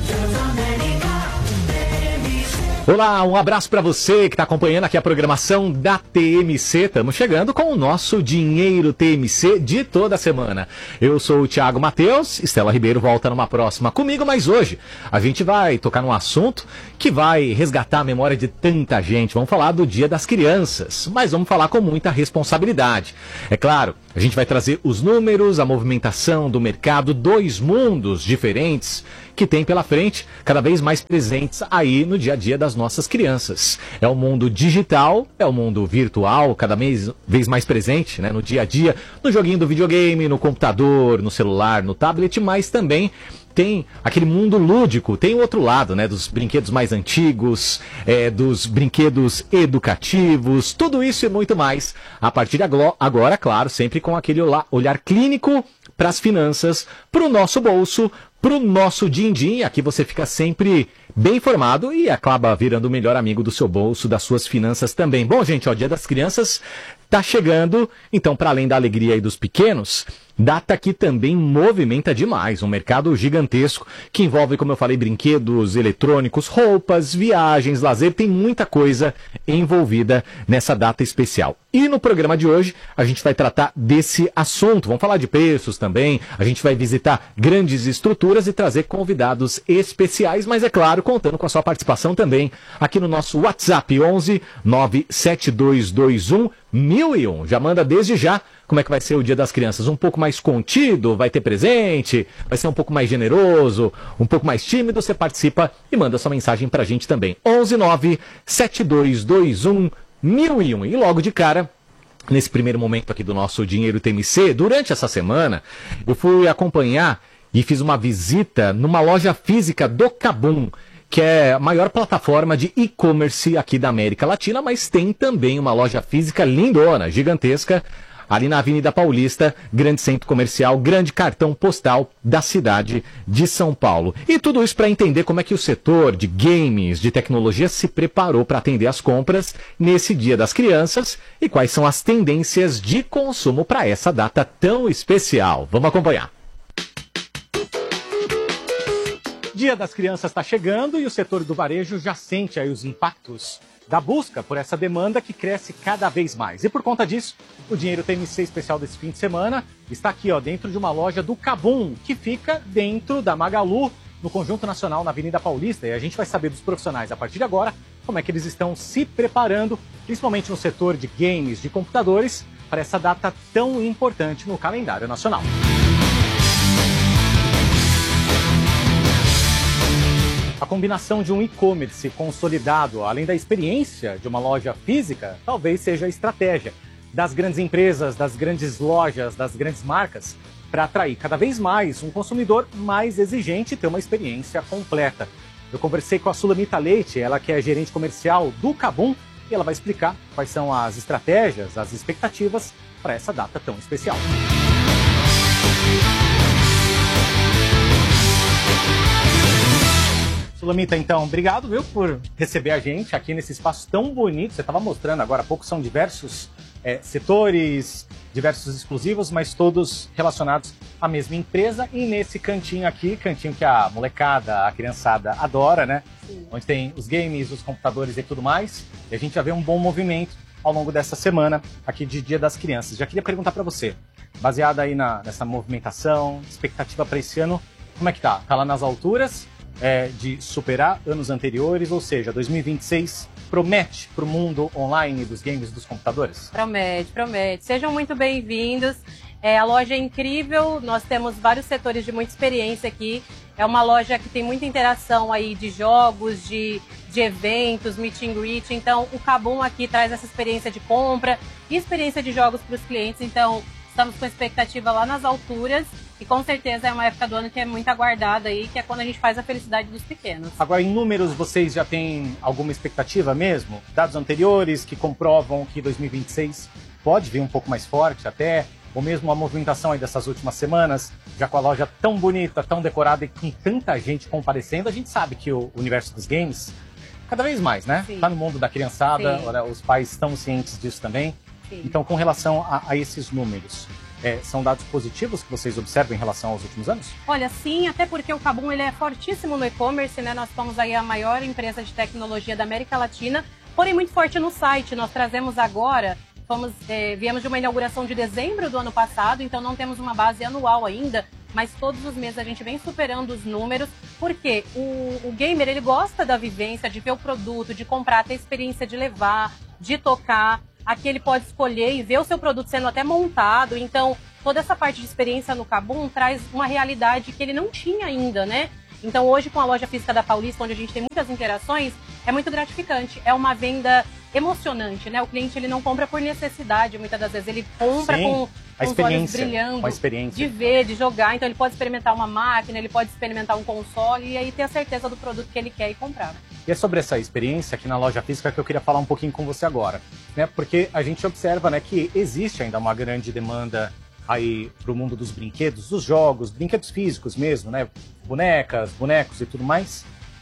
Olá, um abraço para você que está acompanhando aqui a programação da T M C. Estamos chegando com o nosso Dinheiro T M C de toda semana. Eu sou o Thiago Matheus, Estela Ribeiro volta numa próxima comigo, mas hoje a gente vai tocar num assunto que vai resgatar a memória de tanta gente. Vamos falar do Dia das Crianças, mas vamos falar com muita responsabilidade. É claro, a gente vai trazer os números, a movimentação do mercado, dois mundos diferentes que tem pela frente, cada vez mais presentes aí no dia a dia das nossas crianças. É o mundo digital, é o mundo virtual, cada vez, vez mais presente, né, no dia a dia, no joguinho do videogame, no computador, no celular, no tablet, mas também tem aquele mundo lúdico, tem o outro lado, né, dos brinquedos mais antigos, é, dos brinquedos educativos, tudo isso e muito mais. A partir de agora, claro, sempre com aquele olhar clínico para as finanças, para o nosso bolso, para o nosso din-din. Aqui você fica sempre bem informado e acaba virando o melhor amigo do seu bolso, das suas finanças também. Bom, gente, ó, o Dia das Crianças tá chegando, então, para além da alegria aí dos pequenos, data que também movimenta demais, um mercado gigantesco que envolve, como eu falei, brinquedos eletrônicos, roupas, viagens, lazer, tem muita coisa envolvida nessa data especial. E no programa de hoje a gente vai tratar desse assunto, vamos falar de preços também, a gente vai visitar grandes estruturas e trazer convidados especiais, mas é claro, contando com a sua participação também aqui no nosso WhatsApp onze nove sete dois dois um mil e um. Já manda desde já como é que vai ser o Dia das Crianças. Um pouco mais contido, vai ter presente, vai ser um pouco mais generoso, um pouco mais tímido. Você participa e manda sua mensagem pra gente também. onze nove sete dois dois um mil e um. E logo de cara, nesse primeiro momento aqui do nosso Dinheiro T M C, durante essa semana, eu fui acompanhar e fiz uma visita numa loja física do Kabum, que é a maior plataforma de e-commerce aqui da América Latina, mas tem também uma loja física lindona, gigantesca, ali na Avenida Paulista, grande centro comercial, grande cartão postal da cidade de São Paulo. E tudo isso para entender como é que o setor de games, de tecnologia, se preparou para atender as compras nesse Dia das Crianças e quais são as tendências de consumo para essa data tão especial. Vamos acompanhar. Dia das Crianças está chegando e o setor do varejo já sente aí os impactos da busca por essa demanda que cresce cada vez mais. E por conta disso, o Dinheiro T M C especial desse fim de semana está aqui, ó, dentro de uma loja do Kabum, que fica dentro da Magalu, no Conjunto Nacional, na Avenida Paulista. E a gente vai saber dos profissionais, a partir de agora, como é que eles estão se preparando, principalmente no setor de games, de computadores, para essa data tão importante no calendário nacional. A combinação de um e-commerce consolidado, além da experiência de uma loja física, talvez seja a estratégia das grandes empresas, das grandes lojas, das grandes marcas, para atrair cada vez mais um consumidor mais exigente e ter uma experiência completa. Eu conversei com a Sulamita Leite, ela que é gerente comercial do Kabum, e ela vai explicar quais são as estratégias, as expectativas para essa data tão especial. Sulamita, então, obrigado, viu, por receber a gente aqui nesse espaço tão bonito. Você estava mostrando agora há pouco, são diversos é, setores, diversos exclusivos, mas todos relacionados à mesma empresa. E nesse cantinho aqui, cantinho que a molecada, a criançada adora, né? Sim. Onde tem os games, os computadores e tudo mais. E a gente já vê um bom movimento ao longo dessa semana aqui de Dia das Crianças. Já queria perguntar para você, baseada aí na, nessa movimentação, expectativa para esse ano, como é que tá? Tá lá nas alturas? É, de superar anos anteriores, ou seja, dois mil e vinte e seis promete para o mundo online dos games dos computadores? Promete, promete. Sejam muito bem-vindos. É, a loja é incrível, nós temos vários setores de muita experiência aqui. É uma loja que tem muita interação aí de jogos, de, de eventos, meet and greet. Então, o Kabum aqui traz essa experiência de compra e experiência de jogos para os clientes. Então, estamos com a expectativa lá nas alturas. E com certeza é uma época do ano que é muito aguardada aí, que é quando a gente faz a felicidade dos pequenos. Agora, em números, vocês já têm alguma expectativa mesmo? Dados anteriores que comprovam que dois mil e vinte e seis pode vir um pouco mais forte até? Ou mesmo a movimentação aí dessas últimas semanas, já com a loja tão bonita, tão decorada e com tanta gente comparecendo, a gente sabe que o universo dos games, cada vez mais, né? Sim. Tá no mundo da criançada, ora, os pais estão cientes disso também. Sim. Então, com relação a, a esses números, É, são dados positivos que vocês observam em relação aos últimos anos? Olha, sim, até porque o KaBuM ele é fortíssimo no e-commerce, né? Nós somos aí a maior empresa de tecnologia da América Latina, porém muito forte no site. Nós trazemos agora, fomos, é, viemos de uma inauguração de dezembro do ano passado, então não temos uma base anual ainda, mas todos os meses a gente vem superando os números, porque o, o gamer ele gosta da vivência, de ver o produto, de comprar, ter experiência de levar, de tocar. Aqui ele pode escolher e ver o seu produto sendo até montado. Então, toda essa parte de experiência no KaBuM traz uma realidade que ele não tinha ainda, né? Então, hoje, com a loja física da Paulista, onde a gente tem muitas interações, é muito gratificante. É uma venda emocionante, né? O cliente ele não compra por necessidade, muitas das vezes. Ele compra Sim, com, a com os olhos experiência, brilhando, com a experiência. de ver, de jogar. Então, ele pode experimentar uma máquina, ele pode experimentar um console e aí ter a certeza do produto que ele quer e comprar. E é sobre essa experiência aqui na loja física que eu queria falar um pouquinho com você agora, né? Porque a gente observa, né, que existe ainda uma grande demanda aí para o mundo dos brinquedos, dos jogos, brinquedos físicos mesmo, né? Bonecas, bonecos e tudo mais.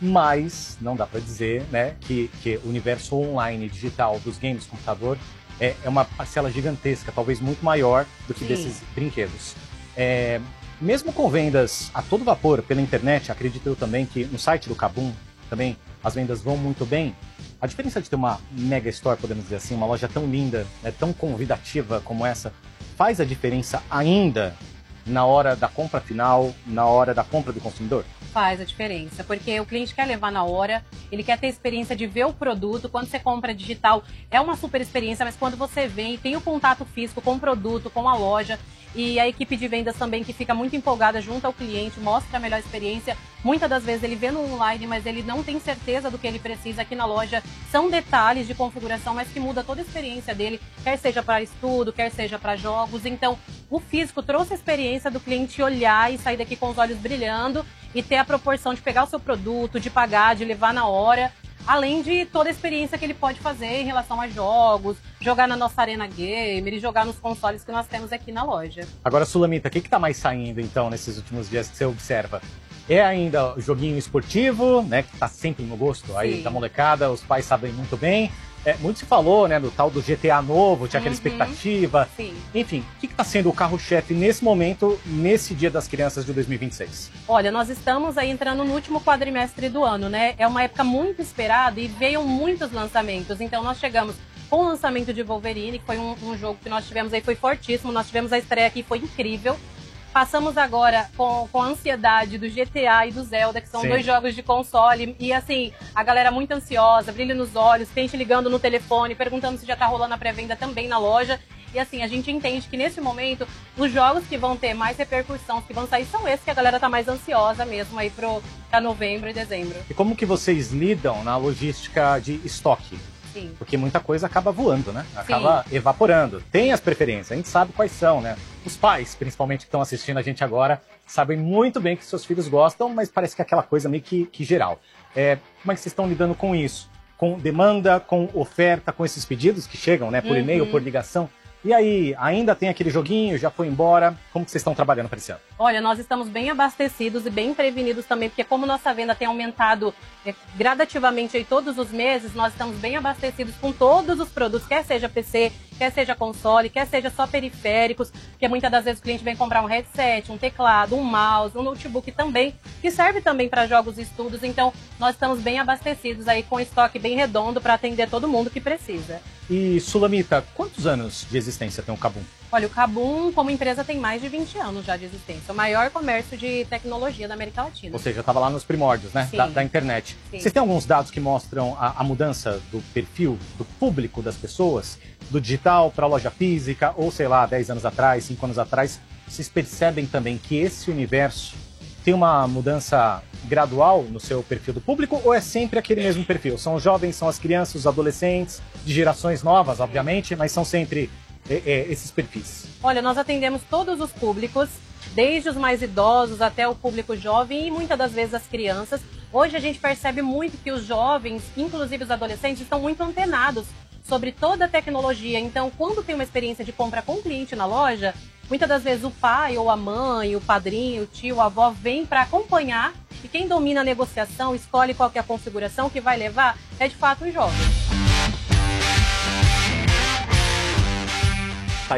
Mas não dá para dizer, né, que, que o universo online digital dos games computador é, é uma parcela gigantesca, talvez muito maior do que Sim. desses brinquedos. É, mesmo com vendas a todo vapor pela internet, acredito eu também que no site do KaBuM também as vendas vão muito bem. A diferença de ter uma mega store, podemos dizer assim, uma loja tão linda, né, tão convidativa como essa, faz a diferença ainda na hora da compra final, na hora da compra do consumidor? Faz a diferença, porque o cliente quer levar na hora, ele quer ter a experiência de ver o produto. Quando você compra digital, é uma super experiência, mas quando você vem e tem o contato físico com o produto, com a loja, e a equipe de vendas também que fica muito empolgada junto ao cliente, mostra a melhor experiência. Muitas das vezes ele vê no online, mas ele não tem certeza do que ele precisa aqui na loja. São detalhes de configuração, mas que muda toda a experiência dele, quer seja para estudo, quer seja para jogos. Então, o físico trouxe a experiência do cliente olhar e sair daqui com os olhos brilhando e ter a proporção de pegar o seu produto, de pagar, de levar na hora. Além de toda a experiência que ele pode fazer em relação a jogos, jogar na nossa Arena Gamer e jogar nos consoles que nós temos aqui na loja. Agora, Sulamita, o que está mais saindo, então, nesses últimos dias que você observa? É ainda o joguinho esportivo, né, que está sempre no gosto aí da molecada, os pais sabem muito bem. É, muito se falou, né, do tal do G T A novo, tinha aquela uhum. expectativa. Sim. Enfim, o que está sendo o carro-chefe nesse momento, nesse Dia das Crianças de dois mil e vinte e seis? Olha, nós estamos aí entrando no último quadrimestre do ano, né? É uma época muito esperada e veio muitos lançamentos. Então nós chegamos com o lançamento de Wolverine, que foi um, um jogo que nós tivemos aí, foi fortíssimo. Nós tivemos a estreia aqui, foi incrível. Passamos agora com, com a ansiedade do G T A e do Zelda, que são Sim. dois jogos de console. E assim, a galera muito ansiosa, brilho nos olhos, gente ligando no telefone, perguntando se já tá rolando a pré-venda também na loja. E assim, a gente entende que nesse momento, os jogos que vão ter mais repercussão, que vão sair, são esses que a galera tá mais ansiosa mesmo aí pro, pra novembro e dezembro. E como que vocês lidam na logística de estoque? Sim. Porque muita coisa acaba voando, né? Acaba Sim. evaporando. Tem as preferências, a gente sabe quais são, né? Os pais, principalmente, que estão assistindo a gente agora, sabem muito bem que seus filhos gostam, mas parece que é aquela coisa meio que, que geral. É, como é que vocês estão lidando com isso? Com demanda, com oferta, com esses pedidos que chegam, né? Por uhum. e-mail, por ligação? E aí, ainda tem aquele joguinho, já foi embora? Como que vocês estão trabalhando para esse ano? Olha, nós estamos bem abastecidos e bem prevenidos também, porque como nossa venda tem aumentado é, gradativamente aí todos os meses, nós estamos bem abastecidos com todos os produtos, quer seja P C, quer seja console, quer seja só periféricos, porque muitas das vezes o cliente vem comprar um headset, um teclado, um mouse, um notebook também, que serve também para jogos e estudos. Então, nós estamos bem abastecidos aí com estoque bem redondo para atender todo mundo que precisa. E, Sulamita, quantos anos de existência tem o KaBuM? Olha, o KaBuM, como empresa, tem mais de vinte anos já de existência. O maior comércio de tecnologia da América Latina. Ou seja, estava lá nos primórdios, né? Da, da internet. Sim. Vocês têm alguns dados que mostram a, a mudança do perfil, do público das pessoas, do digital para a loja física, ou sei lá, dez anos atrás, cinco anos atrás? Vocês percebem também que esse universo tem uma mudança gradual no seu perfil do público, ou é sempre aquele mesmo perfil? São os jovens, são as crianças, os adolescentes, de gerações novas, obviamente, mas são sempre é, é, esses perfis? Olha, nós atendemos todos os públicos, desde os mais idosos até o público jovem e muitas das vezes as crianças. Hoje a gente percebe muito que os jovens, inclusive os adolescentes, estão muito antenados sobre toda a tecnologia. Então, quando tem uma experiência de compra com o cliente na loja, muitas das vezes o pai ou a mãe, o padrinho, o tio, a avó vem para acompanhar e quem domina a negociação, escolhe qual que é a configuração que vai levar, é de fato o jovem. Aí, ó.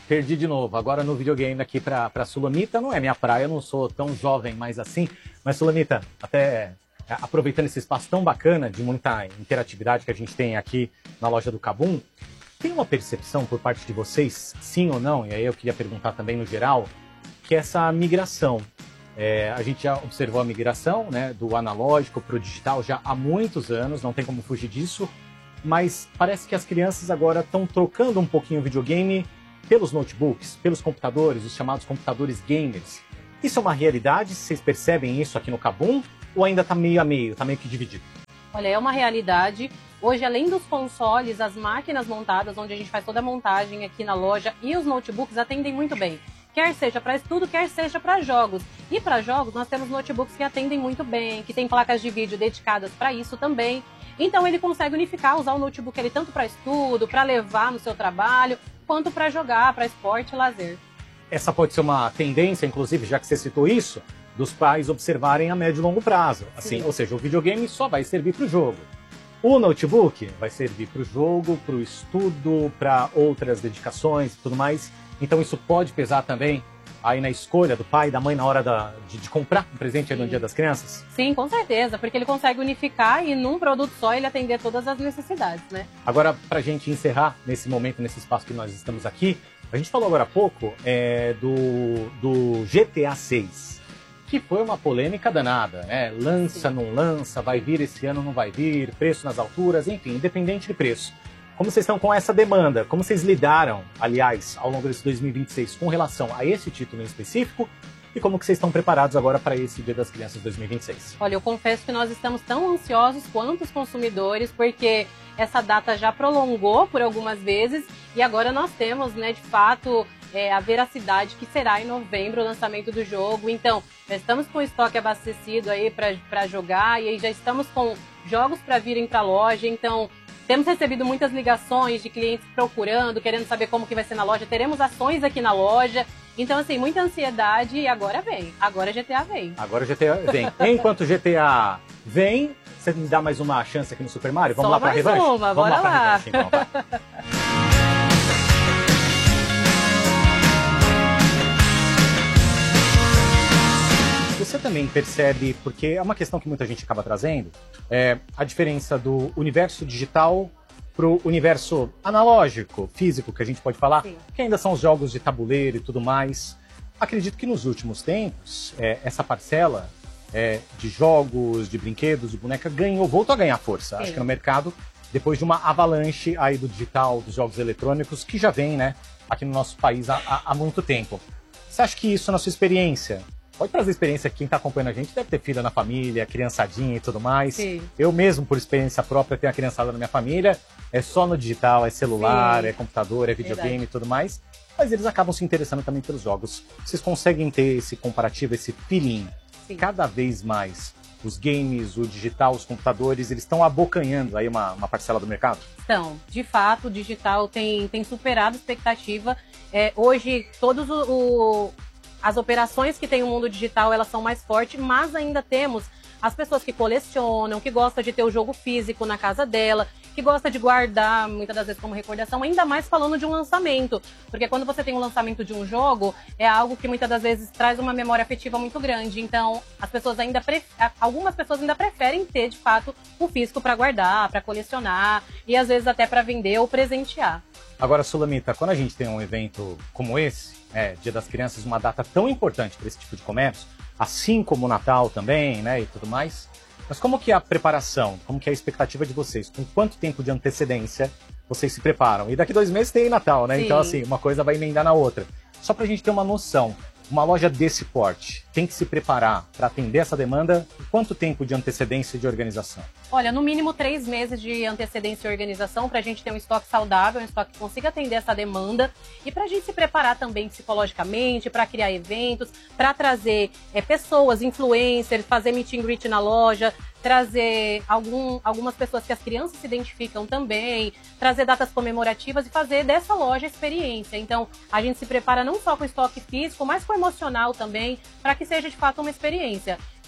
perdi de novo. Agora no videogame aqui pra, pra Sulamita, não é minha praia, eu não sou tão jovem mais assim. Mas Sulamita, até aproveitando esse espaço tão bacana de muita interatividade que a gente tem aqui na loja do KaBuM, tem uma percepção por parte de vocês, sim ou não, e aí eu queria perguntar também no geral, que essa migração, é, a gente já observou a migração, né, do analógico para o digital já há muitos anos, não tem como fugir disso, mas parece que as crianças agora estão trocando um pouquinho o videogame pelos notebooks, pelos computadores, os chamados computadores gamers. Isso é uma realidade? Vocês percebem isso aqui no KaBuM? Ou ainda está meio a meio, está meio que dividido? Olha, é uma realidade. Hoje, além dos consoles, as máquinas montadas, onde a gente faz toda a montagem aqui na loja, e os notebooks atendem muito bem. Quer seja para estudo, quer seja para jogos. E para jogos, nós temos notebooks que atendem muito bem, que tem placas de vídeo dedicadas para isso também. Então, ele consegue unificar, usar o notebook ele tanto para estudo, para levar no seu trabalho, quanto para jogar, para esporte e lazer. Essa pode ser uma tendência, inclusive, já que você citou isso, dos pais observarem a médio e longo prazo. Assim, ou seja, o videogame só vai servir para o jogo. O notebook vai servir para o jogo, para o estudo, para outras dedicações e tudo mais. Então isso pode pesar também aí na escolha do pai e da mãe na hora da, de, de comprar um presente aí no Dia das Crianças? Sim, com certeza, porque ele consegue unificar e num produto só ele atender todas as necessidades, né? Agora, para a gente encerrar nesse momento, nesse espaço que nós estamos aqui, a gente falou agora há pouco é, do, do G T A seis. Que foi uma polêmica danada, né? Lança, Sim. não lança, vai vir esse ano, não vai vir, preço nas alturas, enfim, independente de preço. Como vocês estão com essa demanda? Como vocês lidaram, aliás, ao longo desse dois mil e vinte e seis com relação a esse título em específico? E como que vocês estão preparados agora para esse Dia das Crianças dois mil e vinte e seis? Olha, eu confesso que nós estamos tão ansiosos quanto os consumidores, porque essa data já prolongou por algumas vezes e agora nós temos, né, de fato, é, a veracidade que será em novembro o lançamento do jogo. Então, já estamos com o estoque abastecido aí para jogar e aí já estamos com jogos para virem para a loja. Então, temos recebido muitas ligações de clientes procurando, querendo saber como que vai ser na loja. Teremos ações aqui na loja. Então, assim, muita ansiedade e agora vem. Agora G T A vem. Agora G T A vem. Enquanto G T A vem, você me dá mais uma chance aqui no Super Mario? Vamos Só lá pra revanche? Uma, Vamos bora lá pra lá. revanche, então. Vai. Você também percebe, porque é uma questão que muita gente acaba trazendo, é, a diferença do universo digital para o universo analógico, físico, que a gente pode falar, Sim. que ainda são os jogos de tabuleiro e tudo mais. Acredito que nos últimos tempos, é, essa parcela é, de jogos, de brinquedos, de boneca, ganhou, voltou a ganhar força. Sim. Acho que no mercado, depois de uma avalanche aí do digital, dos jogos eletrônicos, que já vem, né, aqui no nosso país há, há, há muito tempo. Você acha que isso, na sua experiência, pode trazer experiência, quem está acompanhando a gente deve ter filho na família, criançadinha e tudo mais. Sim. Eu mesmo, por experiência própria, tenho a criançada na minha família. É só no digital, é celular, Sim. é computador, é videogame Verdade. E tudo mais. Mas eles acabam se interessando também pelos jogos. Vocês conseguem ter esse comparativo, esse feeling? Sim. Cada vez mais os games, o digital, os computadores, eles estão abocanhando aí uma, uma parcela do mercado? Então, de fato, o digital tem, tem superado a expectativa. É, hoje, todos o... o... As operações que tem o mundo digital, elas são mais fortes, mas ainda temos as pessoas que colecionam, que gostam de ter o jogo físico na casa dela, que gosta de guardar, muitas das vezes como recordação, ainda mais falando de um lançamento. Porque quando você tem um lançamento de um jogo, é algo que muitas das vezes traz uma memória afetiva muito grande. Então, as pessoas ainda pref... algumas pessoas ainda preferem ter, de fato, o físico para guardar, para colecionar e às vezes até para vender ou presentear. Agora, Sulamita, quando a gente tem um evento como esse, é, Dia das Crianças, uma data tão importante para esse tipo de comércio, assim como o Natal também, né, e tudo mais, mas como que é a preparação, como que é a expectativa de vocês? Com quanto tempo de antecedência vocês se preparam? E daqui dois meses tem Natal, né? Sim. Então, assim, uma coisa vai emendar na outra. Só pra gente ter uma noção, uma loja desse porte tem que se preparar para atender essa demanda? Quanto tempo de antecedência e de organização? Olha, no mínimo três meses de antecedência e organização para a gente ter um estoque saudável, um estoque que consiga atender essa demanda e para a gente se preparar também psicologicamente, para criar eventos, para trazer é, pessoas, influencers, fazer meet and greet na loja, trazer algum, algumas pessoas que as crianças se identificam também, trazer datas comemorativas e fazer dessa loja experiência. Então, a gente se prepara não só com estoque físico, mas com emocional também, para que seja de fato uma experiência.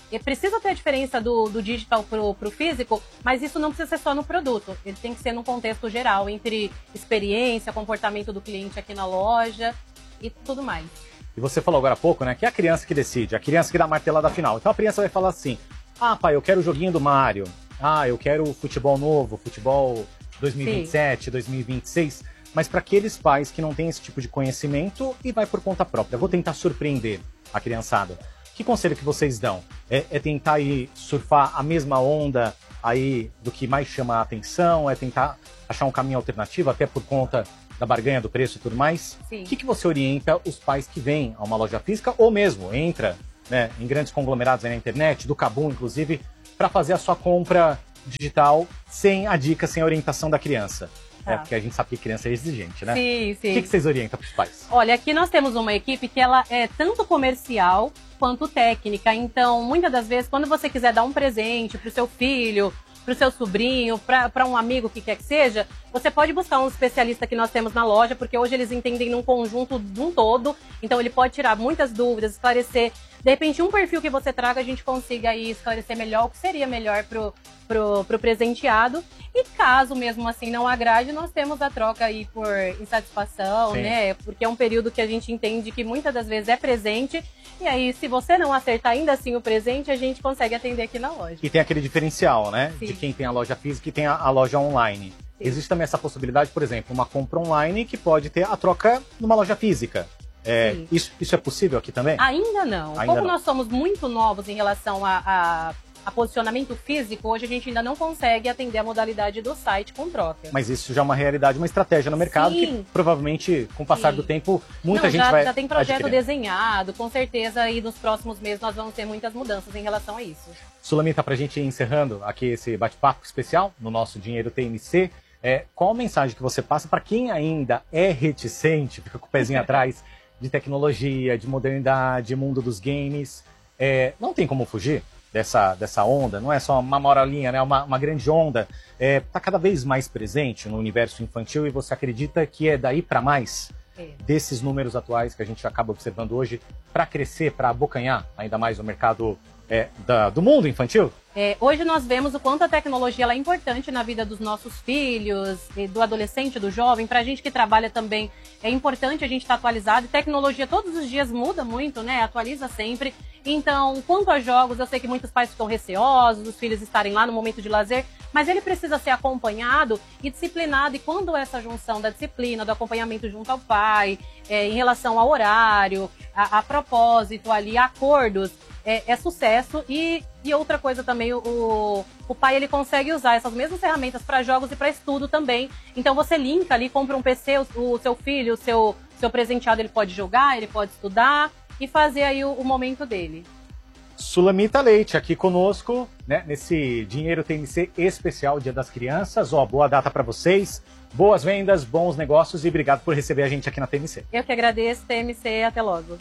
E precisa ter a diferença do, do digital pro, pro físico, mas isso não precisa ser só no produto. Ele tem que ser num contexto geral, entre experiência, comportamento do cliente aqui na loja e tudo mais. E você falou agora há pouco, né, que é a criança que decide, a criança que dá a martelada final. Então a criança vai falar assim, ah, pai, eu quero o joguinho do Mario, ah, eu quero futebol novo, futebol dois mil e vinte e sete, Sim. dois mil e vinte e seis, mas para aqueles pais que não têm esse tipo de conhecimento e vai por conta própria, vou tentar surpreender a criançada. Que conselho que vocês dão? É, é tentar ir surfar a mesma onda aí do que mais chama a atenção? É tentar achar um caminho alternativo, até por conta da barganha do preço e tudo mais? Sim. O que, que você orienta os pais que vêm a uma loja física ou mesmo entra, né, em grandes conglomerados aí na internet, do Kabum inclusive, para fazer a sua compra digital sem a dica, sem a orientação da criança? Tá. É, porque a gente sabe que criança é exigente, né? Sim, sim. O que, que vocês orientam para os pais? Olha, aqui nós temos uma equipe que ela é tanto comercial quanto técnica. Então, muitas das vezes, quando você quiser dar um presente para o seu filho, para o seu sobrinho, para um amigo, que quer que seja, você pode buscar um especialista que nós temos na loja, porque hoje eles entendem num conjunto de um todo. Então, ele pode tirar muitas dúvidas, esclarecer. De repente, um perfil que você traga, a gente consiga aí esclarecer melhor o que seria melhor pro, pro, pro presenteado. E caso mesmo assim não agrade, nós temos a troca aí por insatisfação, Sim. né? Porque é um período que a gente entende que muitas das vezes é presente. E aí, se você não acertar ainda assim o presente, a gente consegue atender aqui na loja. E tem aquele diferencial, né? Sim. De quem tem a loja física e tem a, a loja online. Sim. Existe também essa possibilidade, por exemplo, uma compra online que pode ter a troca numa loja física. É, isso, isso é possível aqui também? Ainda não. Ainda Como não. nós somos muito novos em relação a, a, a posicionamento físico, hoje a gente ainda não consegue atender a modalidade do site com troca. Mas isso já é uma realidade, uma estratégia no mercado. Sim. Que provavelmente, com o passar Sim. do tempo, muita não, gente já, vai já tem projeto adquirindo. desenhado, com certeza, e nos próximos meses nós vamos ter muitas mudanças em relação a isso. Sulamita, para a gente ir encerrando aqui esse bate-papo especial no nosso Dinheiro T M C, é, qual a mensagem que você passa para quem ainda é reticente, fica com o pezinho atrás, de tecnologia, de modernidade, mundo dos games? É, não tem como fugir dessa, dessa onda, não é só uma moralinha, né? uma, uma grande onda. É, tá cada vez mais presente no universo infantil e você acredita que é daí para mais é. desses números atuais que a gente acaba observando hoje para crescer, para abocanhar ainda mais o mercado é, da, do mundo infantil? É, hoje nós vemos o quanto a tecnologia ela é importante na vida dos nossos filhos, do adolescente, do jovem. Para a gente que trabalha também, é importante a gente estar atualizado. E tecnologia todos os dias muda muito, né? Atualiza sempre. Então, quanto a jogos, eu sei que muitos pais ficam receosos, os filhos estarem lá no momento de lazer, mas ele precisa ser acompanhado e disciplinado. E quando essa junção da disciplina, do acompanhamento junto ao pai, é, em relação ao horário, a, a propósito ali, a acordos, É, é sucesso. E, e outra coisa também, o, o pai ele consegue usar essas mesmas ferramentas para jogos e para estudo também. Então você linka ali, compra um P C, o, o seu filho, o seu, seu presenteado, ele pode jogar, ele pode estudar e fazer aí o, o momento dele. Sulamita Leite aqui conosco, né, nesse Dinheiro T M C especial Dia das Crianças. Ó, boa data para vocês, boas vendas, bons negócios e obrigado por receber a gente aqui na T M C. Eu que agradeço, T M C, até logo.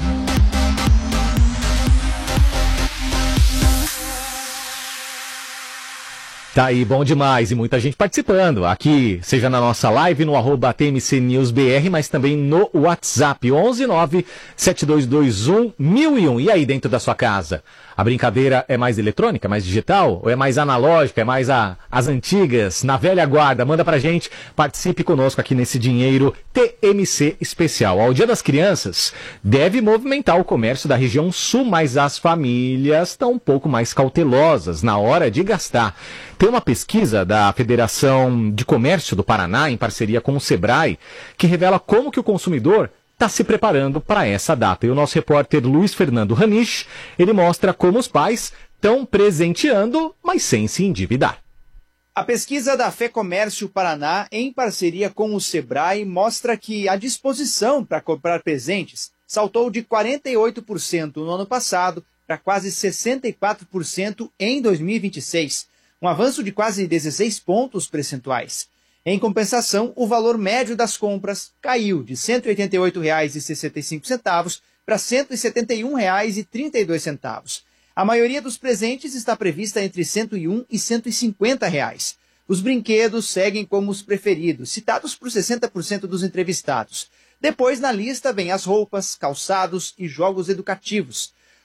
Tá aí, bom demais, e muita gente participando aqui, seja na nossa live, no arroba T M C News B R, mas também no WhatsApp, onze nove sete dois dois um mil e um. E aí, dentro da sua casa, a brincadeira é mais eletrônica, mais digital? Ou é mais analógica, é mais a, as antigas, na velha guarda? Manda pra gente, participe conosco aqui nesse Dinheiro T M C especial. Ao Dia das Crianças, deve movimentar o comércio da região sul, mas as famílias estão um pouco mais cautelosas na hora de gastar. Tem uma pesquisa da Federação de Comércio do Paraná, em parceria com o Sebrae, que revela como que o consumidor está se preparando para essa data. E o nosso repórter Luiz Fernando Ranich, ele mostra como os pais estão presenteando, mas sem se endividar. A pesquisa da FEComércio Paraná, em parceria com o Sebrae, mostra que a disposição para comprar presentes saltou de quarenta e oito por cento no ano passado para quase sessenta e quatro por cento em dois mil e vinte e seis. Um avanço de quase dezesseis pontos percentuais. Em compensação, o valor médio das compras caiu de cento e oitenta e oito reais e sessenta e cinco centavos para cento e setenta e um reais e trinta e dois centavos. A maioria dos presentes está prevista entre cento e um e cento e cinquenta reais. Os brinquedos seguem como os preferidos, citados por sessenta por cento dos entrevistados. Depois, na lista, vem as roupas, calçados e jogos educativos.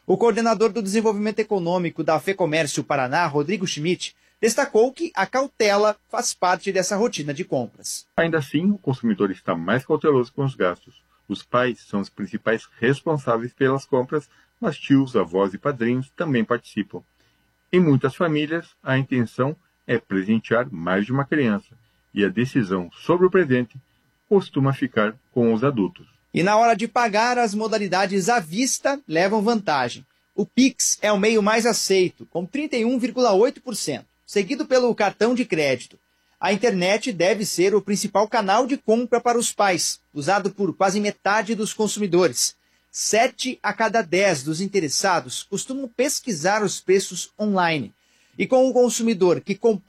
O coordenador do desenvolvimento econômico da FEComércio Paraná, Rodrigo Schmidt, destacou que a cautela faz parte dessa rotina de compras. Ainda assim, o consumidor está mais cauteloso com os gastos. Os pais são os principais responsáveis pelas compras, mas tios, avós e padrinhos também participam. Em muitas famílias, a intenção é presentear mais de uma criança, e a decisão sobre o presente costuma ficar com os adultos. E na hora de pagar, as modalidades à vista levam vantagem. O Pix é o meio mais aceito, com trinta e um vírgula oito por cento, seguido pelo cartão de crédito. A internet deve ser o principal canal de compra para os pais, usado por quase metade dos consumidores. Sete a cada dez dos interessados costumam pesquisar os preços online. E com o consumidor que compara